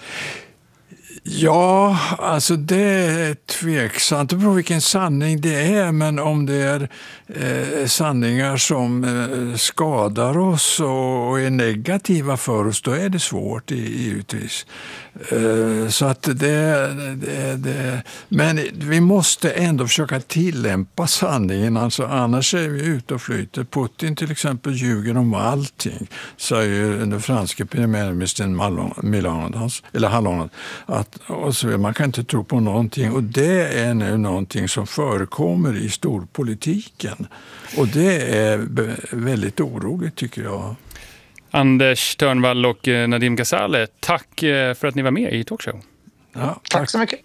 [SPEAKER 5] Ja, alltså det är tveksamt. Det beror vilken sanning det är, men om det är sanningar som skadar oss och är negativa för oss, då är det svårt givetvis. Så att men vi måste ändå försöka tillämpa sanningen, alltså annars är vi ute och flyter. Putin till exempel ljuger om allting, säger den franske premiärministern Hollande, och så man kan inte tro på någonting, och det är nu någonting som förekommer i storpolitiken, och det är väldigt oroligt tycker jag.
[SPEAKER 1] Anders Törnvall och Nadim Ghazaleh, tack för att ni var med i Talkshow.
[SPEAKER 5] Ja,
[SPEAKER 6] tack så mycket.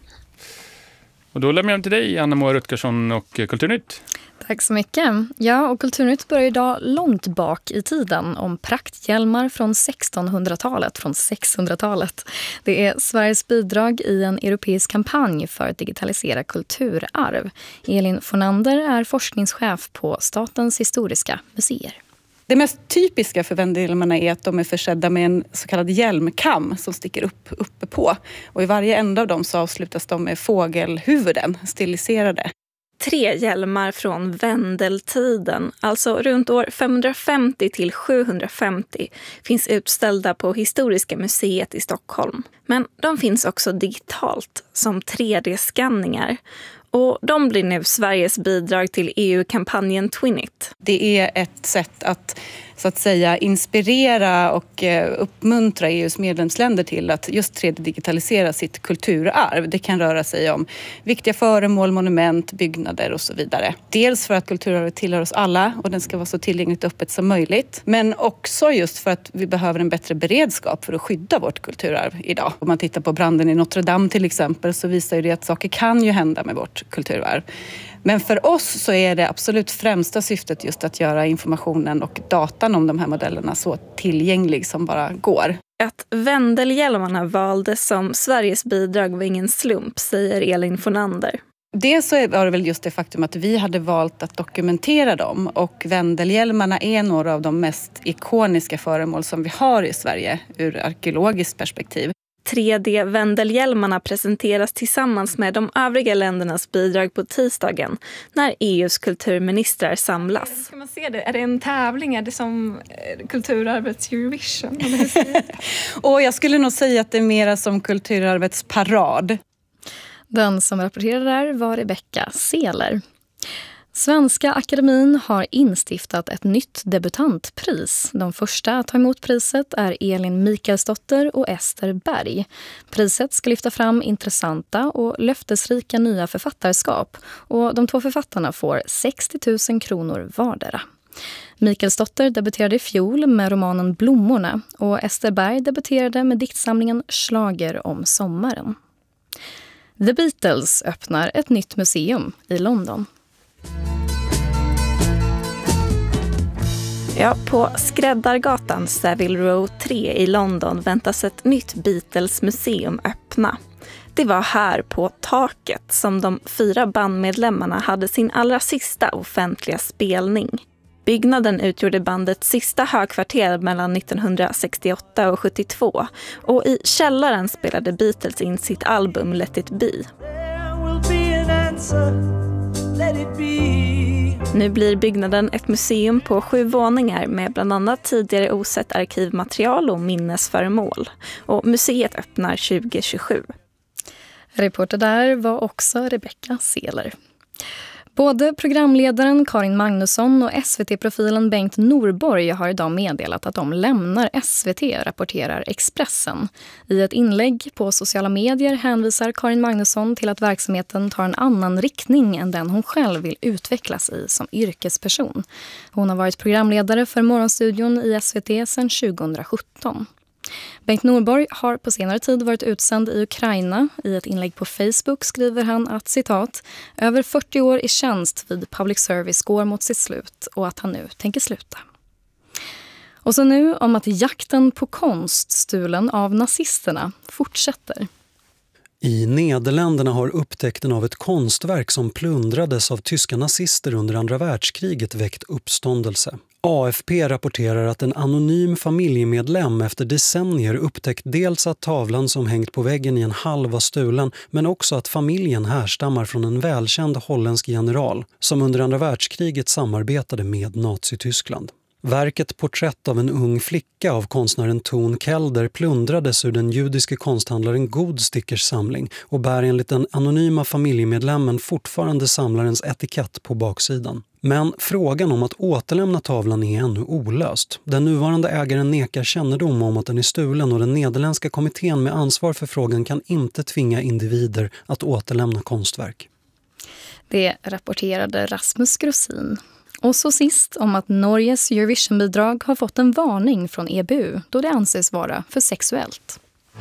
[SPEAKER 1] Och då lämnar jag till dig, Anna-Moa Rutgersson och Kulturnytt.
[SPEAKER 7] Tack så mycket. Ja, och Kulturnytt börjar idag långt bak i tiden om prakthjälmar från 1600-talet, från 600-talet. Det är Sveriges bidrag i en europeisk kampanj för att digitalisera kulturarv. Elin Fornander är forskningschef på Statens historiska museer.
[SPEAKER 8] Det mest typiska för Wendelhjälmarna är att de är försedda med en så kallad hjälmkam som sticker uppe på. Och i varje ända av dem så avslutas de med fågelhuvuden, stiliserade.
[SPEAKER 9] 3 hjälmar från Wendeltiden, alltså runt år 550 till 750, finns utställda på Historiska museet i Stockholm. Men de finns också digitalt som 3D-skanningar. Och de blir nu Sveriges bidrag till EU-kampanjen Twinit.
[SPEAKER 8] Det är ett sätt att så att säga inspirera och uppmuntra EUs medlemsländer till att just 3D-digitalisera sitt kulturarv. Det kan röra sig om viktiga föremål, monument, byggnader och så vidare. Dels för att kulturarvet tillhör oss alla och den ska vara så tillgängligt och öppet som möjligt. Men också just för att vi behöver en bättre beredskap för att skydda vårt kulturarv idag. Om man tittar på branden i Notre Dame till exempel så visar ju det att saker kan ju hända med vårt kulturarv. Men för oss så är det absolut främsta syftet just att göra informationen och datan om de här modellerna så tillgänglig som bara går.
[SPEAKER 9] Att Wendelhjälmarna valdes som Sveriges bidrag var ingen slump, säger Elin Fornander.
[SPEAKER 8] Det så var det väl just det faktum att vi hade valt att dokumentera dem, och Wendelhjälmarna är några av de mest ikoniska föremål som vi har i Sverige ur arkeologiskt perspektiv.
[SPEAKER 9] 3D-vändelhjälmarna presenteras tillsammans med de övriga ländernas bidrag på tisdagen när EUs kulturministrar samlas.
[SPEAKER 10] Ska man se det? Är det en tävling? Är det som kulturarvets Eurovision?
[SPEAKER 8] Och jag skulle nog säga att det är mera som kulturarvets parad.
[SPEAKER 7] Den som rapporterade där var Rebecca Seeler. Svenska Akademin har instiftat ett nytt debutantpris. De första att ta emot priset är Elin Mikaelsdotter och Ester Berg. Priset ska lyfta fram intressanta och löftesrika nya författarskap. Och de 2 författarna får 60 000 kronor vardera. Mikaelsdotter debuterade i fjol med romanen Blommorna och Ester Berg debuterade med diktsamlingen Schlager om sommaren. The Beatles öppnar ett nytt museum i London.
[SPEAKER 9] Ja, på Skräddargatan Savile Row 3 i London väntas ett nytt Beatles-museum öppna. Det var här på taket som de 4 bandmedlemmarna hade sin allra sista offentliga spelning. Byggnaden utgjorde bandets sista högkvarter mellan 1968 och 72 och i källaren spelade Beatles in sitt album Let It Be. Nu blir byggnaden ett museum på 7 våningar med bland annat tidigare osett arkivmaterial och minnesföremål. Och museet öppnar 2027.
[SPEAKER 7] Reporter där var också Rebecca Seeler. Både programledaren Karin Magnusson och SVT-profilen Bengt Norborg har idag meddelat att de lämnar SVT, rapporterar Expressen. I ett inlägg på sociala medier hänvisar Karin Magnusson till att verksamheten tar en annan riktning än den hon själv vill utvecklas i som yrkesperson. Hon har varit programledare för Morgonstudion i SVT sedan 2017. Bengt Norborg har på senare tid varit utsänd i Ukraina. I ett inlägg på Facebook skriver han att, citat, över 40 år i tjänst vid public service går mot sitt slut och att han nu tänker sluta. Och så nu om att jakten på konst stulen av nazisterna fortsätter.
[SPEAKER 11] I Nederländerna har upptäckten av ett konstverk som plundrades av tyska nazister under andra världskriget väckt uppståndelse. AFP rapporterar att en anonym familjemedlem efter decennier upptäckt dels att tavlan som hängt på väggen i en hall var stulen, men också att familjen härstammar från en välkänd holländsk general som under andra världskriget samarbetade med Nazityskland. Verket Porträtt av en ung flicka av konstnären Toon Kelder plundrades ur den judiske konsthandlaren Godstickers samling och bär enligt den anonyma familjemedlemmen fortfarande samlarens etikett på baksidan. Men frågan om att återlämna tavlan är ännu olöst. Den nuvarande ägaren nekar kännedom om att den är stulen och den nederländska kommittén med ansvar för frågan kan inte tvinga individer att återlämna konstverk.
[SPEAKER 7] Det rapporterade Rasmus Grossin. Och så sist om att Norges Eurovision-bidrag har fått en varning från EBU då det anses vara för sexuellt.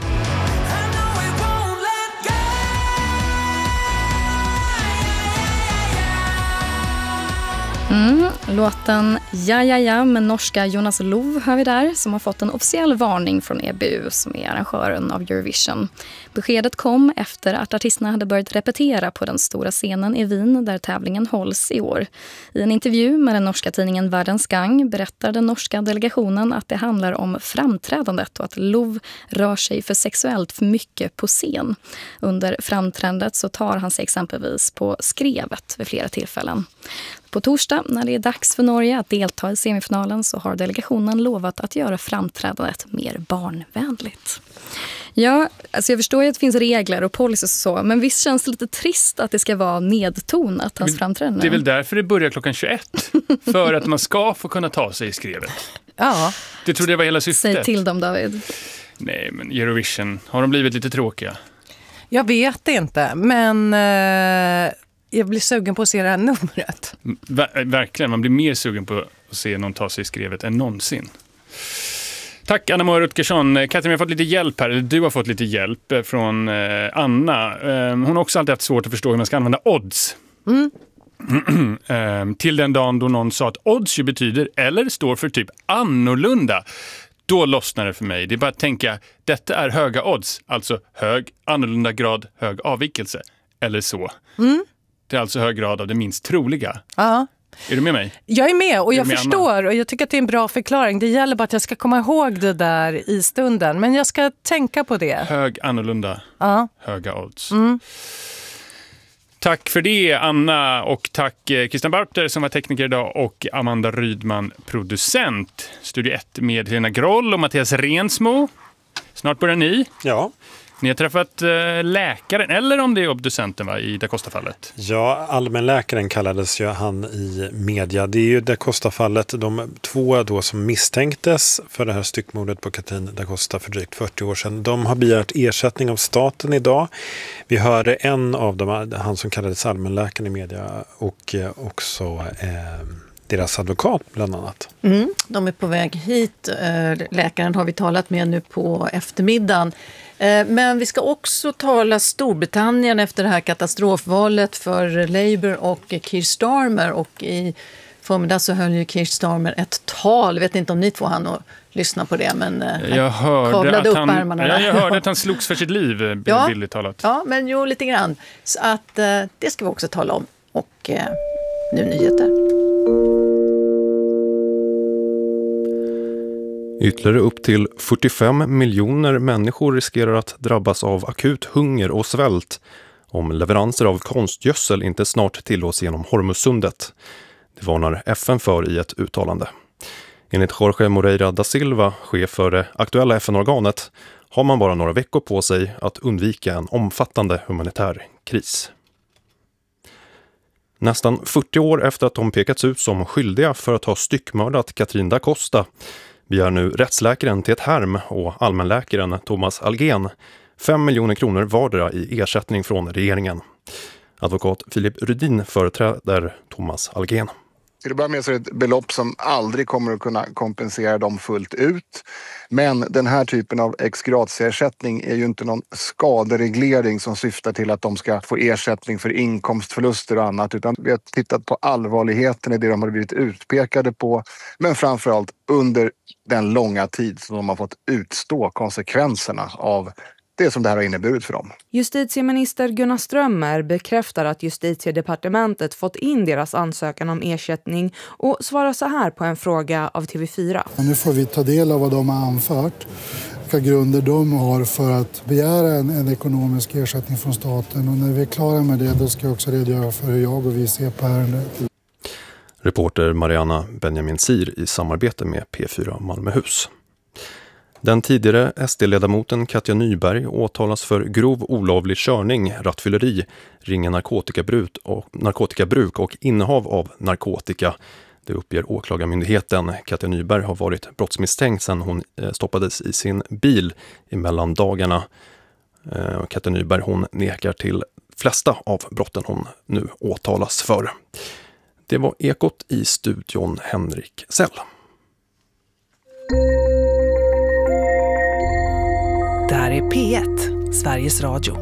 [SPEAKER 7] Låten Ja ja ja med norska Jonas Lov hör vi där, som har fått en officiell varning från EBU som är arrangören av Eurovision. Beskedet kom efter att artisterna hade börjat repetera på den stora scenen i Wien där tävlingen hålls i år. I en intervju med den norska tidningen Världens Gang berättar den norska delegationen att det handlar om framträdandet och att Lov rör sig för sexuellt för mycket på scen. Under framträdandet så tar han sig exempelvis på skrevet vid flera tillfällen. På torsdag, när det är dags för Norge att delta i semifinalen, så har delegationen lovat att göra framträdandet mer barnvänligt. Ja, alltså jag förstår ju att det finns regler och policies och så, men visst känns det lite trist att det ska vara nedtonat, hans framträdande.
[SPEAKER 1] Det är väl därför det börjar klockan 21, för att man ska få kunna ta sig i skrevet.
[SPEAKER 2] Ja.
[SPEAKER 1] Det trodde jag var hela syftet.
[SPEAKER 7] Säg till dem, David.
[SPEAKER 1] Nej, men Eurovision, har de blivit lite tråkiga?
[SPEAKER 2] Jag vet inte, men jag blir sugen på att se det här numret.
[SPEAKER 1] Verkligen, man blir mer sugen på att se någon ta sig i skrevet än någonsin. Tack Anna-Maria Rutgersson. Katrin, har fått lite hjälp här, eller du har fått lite hjälp från Anna. Hon har också alltid haft svårt att förstå hur man ska använda odds. Till den dagen då någon sa att odds ju betyder eller står för typ annorlunda. Då lossnar det för mig. Det är bara att tänka, detta är höga odds, alltså hög annorlunda grad, hög avvikelse. Eller så. Det är alltså hög grad av det minst troliga.
[SPEAKER 2] Ja.
[SPEAKER 1] Är du med mig?
[SPEAKER 2] Jag är med och jag förstår och jag tycker att det är en bra förklaring. Det gäller bara att jag ska komma ihåg det där i stunden. Men jag ska tänka på det.
[SPEAKER 1] Hög annorlunda.
[SPEAKER 2] Ja.
[SPEAKER 1] Höga odds. Tack för det, Anna, och tack Christian Barpter som var tekniker idag och Amanda Rydman, producent. Studio 1 med Helena Groll och Mattias Rensmo. Snart börjar ni.
[SPEAKER 12] Ja.
[SPEAKER 1] Ni har träffat läkaren, eller om det är obducenten i Da Costa-fallet?
[SPEAKER 12] Ja, allmänläkaren kallades ju han i media. Det är ju Da Costa-fallet, de två då som misstänktes för det här styckmordet på Katrin Da Costa för drygt 40 år sedan. De har begärt ersättning av staten idag. Vi hörde en av dem, han som kallades allmänläkaren i media, och också deras advokat bland annat.
[SPEAKER 13] De är på väg hit. Läkaren har vi talat med nu på eftermiddagen. Men vi ska också tala Storbritannien efter det här katastrofvalet för Labour och Keir Starmer. Och i förmiddag så höll ju Keir Starmer ett tal. Jag vet inte om ni två hann att lyssna på det, men
[SPEAKER 1] jag hörde
[SPEAKER 13] att
[SPEAKER 1] han slogs för sitt liv, billigt talat.
[SPEAKER 13] Ja, men jo, lite grann. Så att det ska vi också tala om. Och nu nyheter.
[SPEAKER 14] Ytterligare upp till 45 miljoner människor riskerar att drabbas av akut hunger och svält om leveranser av konstgödsel inte snart tillåts genom Hormuzsundet. Det varnar FN för i ett uttalande. Enligt Jorge Moreira da Silva, chef för det aktuella FN-organet, har man bara några veckor på sig att undvika en omfattande humanitär kris. Nästan 40 år efter att de pekats ut som skyldiga för att ha styckmördat Katrin Da Costa begär nu rättsläkaren Tet Härm och allmänläkaren Thomas Algén 5 miljoner kronor vardera i ersättning från regeringen. Advokat Filip Rydin företräder Thomas Algén.
[SPEAKER 15] Till att börja med så är det ett belopp som aldrig kommer att kunna kompensera dem fullt ut. Men den här typen av ex gratia-ersättning är ju inte någon skadereglering som syftar till att de ska få ersättning för inkomstförluster och annat. Utan vi har tittat på allvarligheten i det de har blivit utpekade på. Men framförallt under den långa tid som de har fått utstå konsekvenserna av det som det här har inneburit för dem.
[SPEAKER 16] Justitieminister Gunnar Strömmer bekräftar att Justitiedepartementet fått in deras ansökan om ersättning och svarar så här på en fråga av TV4.
[SPEAKER 17] Nu får vi ta del av vad de har anfört, vilka grunder de har för att begära en ekonomisk ersättning från staten. Och när vi är klara med det, då ska jag också redogöra för hur jag och vi ser på ärendet.
[SPEAKER 14] Reporter Mariana Benjamin Sir i samarbete med P4 Malmöhus. Den tidigare SD-ledamoten Katja Nyberg åtalas för grov olovlig körning, rattfylleri, ringa narkotikabruk och innehav av narkotika. Det uppger åklagarmyndigheten. Katja Nyberg har varit brottsmisstänkt sedan hon stoppades i sin bil i mellandagarna. Katja Nyberg hon nekar till flesta av brotten hon nu åtalas för. Det var Ekot i studion, Henrik Sell.
[SPEAKER 18] Det här är P1, Sveriges Radio.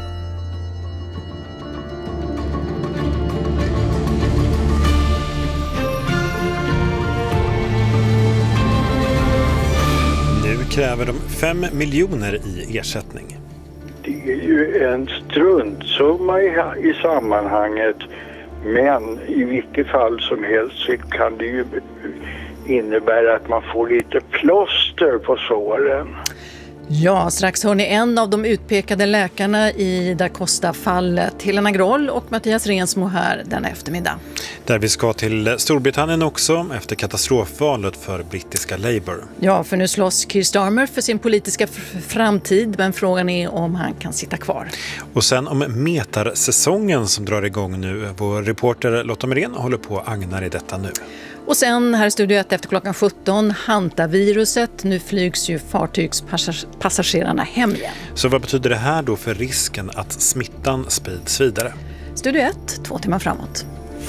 [SPEAKER 12] Nu kräver de 5 miljoner i ersättning.
[SPEAKER 19] Det är ju en struntsumma i sammanhanget, men i vilket fall som helst så kan det ju innebära att man får lite plåster på såren.
[SPEAKER 13] Ja, strax hör ni en av de utpekade läkarna i Da Costa-fallet, Helena Groll och Mattias Rensmo här den eftermiddag.
[SPEAKER 12] Där vi ska till Storbritannien också efter katastrofvalet för brittiska Labour.
[SPEAKER 13] Ja, för nu slåss Keir Starmer för sin politiska framtid, men frågan är om han kan sitta kvar.
[SPEAKER 12] Och sen om metarsäsongen som drar igång nu. Vår reporter Lotta Merén håller på och agnar i detta nu.
[SPEAKER 13] Och sen här i Studio 1 efter klockan 17, Hanta-viruset. Nu flygs ju fartygspassagerarna hem igen.
[SPEAKER 12] Så vad betyder det här då för risken att smittan sprids vidare?
[SPEAKER 13] Studio 1, 2 timmar framåt.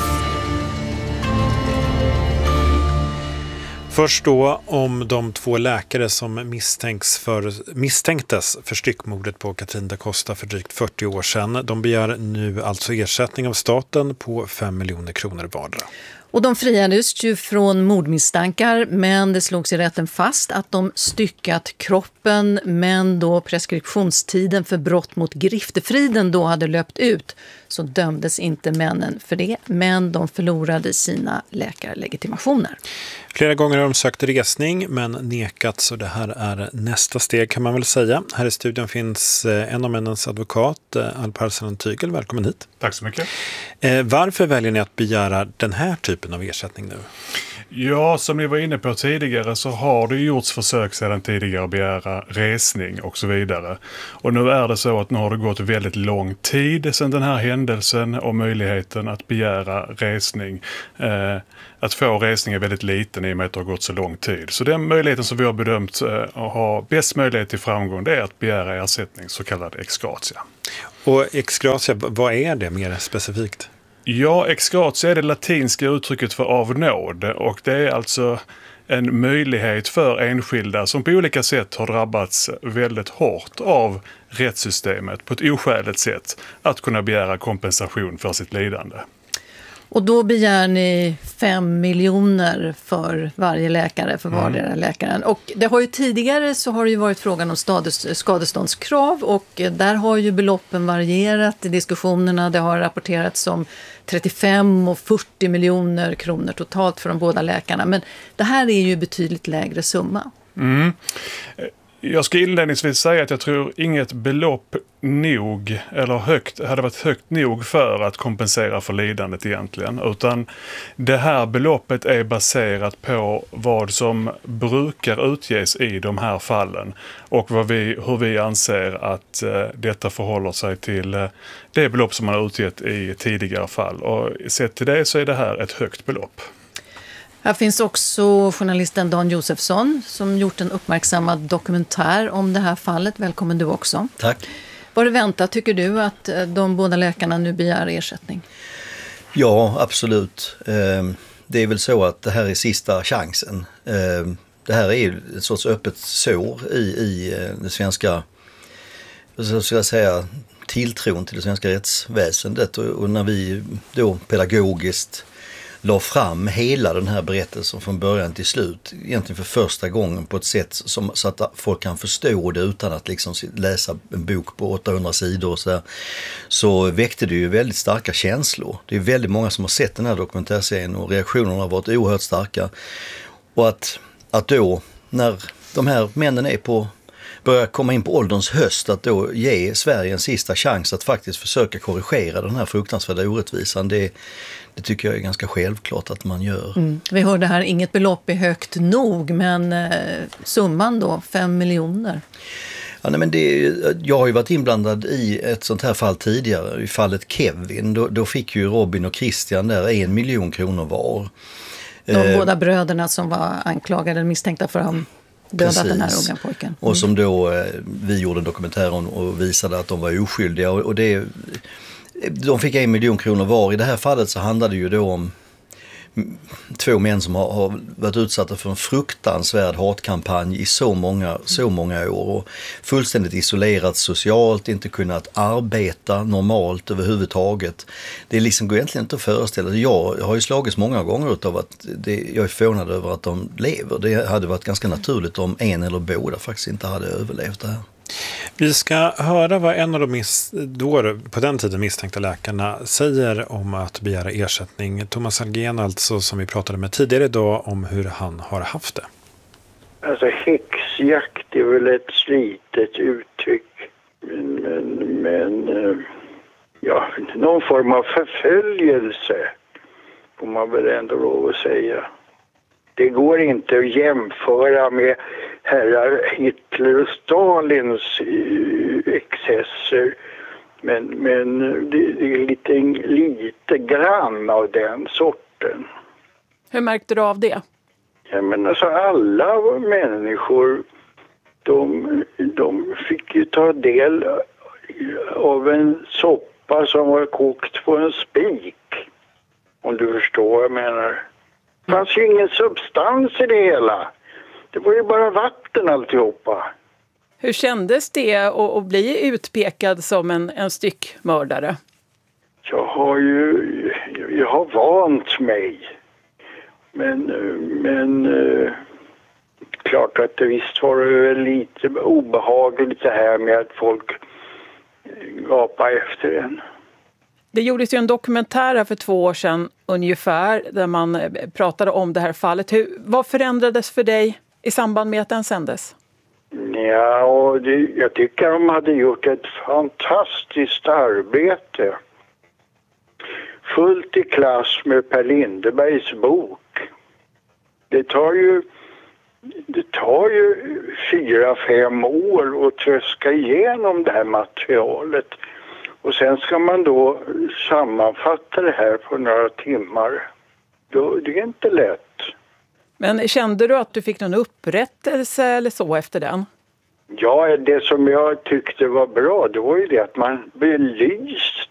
[SPEAKER 12] Först då om de 2 läkare som misstänktes för styckmordet på Katrin Da Costa för drygt 40 år sedan. De begär nu alltså ersättning av staten på 5 miljoner kronor vardera.
[SPEAKER 13] Och de friades ju från mordmisstankar, men det slogs i rätten fast att de styckat kroppen, men då preskriptionstiden för brott mot griftefriden då hade löpt ut så dömdes inte männen för det, men de förlorade sina läkarlegitimationer.
[SPEAKER 12] Flera gånger har de sökt resning men nekat, så det här är nästa steg kan man väl säga. Här i studion finns en av männens advokat, Alparslan Tygel. Välkommen hit.
[SPEAKER 20] Tack så mycket.
[SPEAKER 12] Varför väljer ni att begära den här typen av ersättning nu?
[SPEAKER 20] Ja, som ni var inne på tidigare så har det gjorts försök sedan tidigare att begära resning och så vidare. Och nu är det så att nu har det gått väldigt lång tid sedan den här händelsen och möjligheten att begära resning. Att få resning är väldigt liten i och med att det har gått så lång tid. Så den möjligheten som vi har bedömt ha bäst möjlighet till framgång, det är att begära ersättning, så kallad ex gratia.
[SPEAKER 12] Och ex gratia, vad är det mer specifikt?
[SPEAKER 20] Ja, ex gratia är det latinska uttrycket för av nåd, och det är alltså en möjlighet för enskilda som på olika sätt har drabbats väldigt hårt av rättssystemet på ett oskäligt sätt att kunna begära kompensation för sitt lidande.
[SPEAKER 13] Och då begär ni 5 miljoner för varje läkare, för vardera läkaren. Och det har ju tidigare så har det ju varit frågan om skadeståndskrav, och där har ju beloppen varierat i diskussionerna. Det har rapporterats om 35 och 40 miljoner kronor totalt för de båda läkarna. Men det här är ju betydligt lägre summa.
[SPEAKER 20] Jag ska inledningsvis säga att jag tror inget belopp nog eller hade varit högt nog för att kompensera för lidandet egentligen, utan det här beloppet är baserat på vad som brukar utges i de här fallen och hur vi anser att detta förhåller sig till det belopp som man har utgett i tidigare fall, och sett till det så är det här ett högt belopp.
[SPEAKER 13] Här finns också journalisten Dan Josefsson som gjort en uppmärksammad dokumentär om det här fallet. Välkommen du också.
[SPEAKER 21] Tack.
[SPEAKER 13] Var det väntat, tycker du, att de båda läkarna nu begär ersättning?
[SPEAKER 21] Ja, absolut. Det är väl så att det här är sista chansen. Det här är ju ett sorts öppet sår i det svenska, så ska jag säga, tilltron till det svenska rättsväsendet. Och när vi då pedagogiskt la fram hela den här berättelsen från början till slut, egentligen för första gången på ett sätt så att folk kan förstå det utan att liksom läsa en bok på 800 sidor och så väckte det ju väldigt starka känslor. Det är väldigt många som har sett den här dokumentärserien och reaktionerna har varit oerhört starka. Och att då, när de här männen börjar komma in på ålderns höst, att då ge Sverige en sista chans att faktiskt försöka korrigera den här fruktansvärda orättvisan, det tycker jag är ganska självklart att man gör.
[SPEAKER 13] Vi hörde här, inget belopp är högt nog, men summan då, 5 miljoner.
[SPEAKER 21] Ja, nej, men jag har ju varit inblandad i ett sånt här fall tidigare, i fallet Kevin. Då fick ju Robin och Christian där 1 miljon kronor var.
[SPEAKER 13] De båda bröderna som var anklagade och misstänkta för att dödat den här unga pojken.
[SPEAKER 21] Och som då vi gjorde en dokumentär om och visade att de var oskyldiga. Och de fick 1 miljon kronor var. I det här fallet så handlade det ju då om 2 män som har varit utsatta för en fruktansvärd hatkampanj i så många år och fullständigt isolerat socialt, inte kunnat arbeta normalt överhuvudtaget. Det liksom går egentligen inte att föreställa. Jag har ju slagits många gånger av att jag är förvånad över att de lever. Det hade varit ganska naturligt om en eller båda faktiskt inte hade överlevt det här.
[SPEAKER 12] Vi ska höra vad en av de då på den tiden misstänkta läkarna säger om att begära ersättning. Thomas Algén, alltså, som vi pratade med tidigare idag, om hur han har haft det.
[SPEAKER 19] Alltså häxjakt är väl ett slitet uttryck. Men ja, någon form av förföljelse får man väl ändå lov att säga. Det går inte att jämföra med herrar Hitler och Stalins excesser. Men det är lite grann av den sorten.
[SPEAKER 22] Hur märkte du av det?
[SPEAKER 19] Ja, men alltså alla människor, de fick ju ta del av en soppa som var kokt på en spik. Om du förstår vad jag menar. Det fanns ju ingen substans i det hela. Det var ju bara vatten alltihopa.
[SPEAKER 22] Hur kändes det att bli utpekad som en styckmördare?
[SPEAKER 19] Jag har vant mig. Men klart att det visst var det lite obehagligt det här med att folk gapar efter en.
[SPEAKER 22] Det gjordes ju en dokumentär här för 2 år sedan ungefär där man pratade om det här fallet. Vad förändrades för dig i samband med att den sändes?
[SPEAKER 19] Ja, och jag tycker de hade gjort ett fantastiskt arbete. Fullt i klass med Per Lindebergs bok. Det tar ju 4-5 år att tröska igenom det här materialet. Och sen ska man då sammanfatta det här på några timmar. Det är inte lätt.
[SPEAKER 22] Men kände du att du fick någon upprättelse eller så efter den?
[SPEAKER 19] Ja, det som jag tyckte var bra, det var ju det att man belyst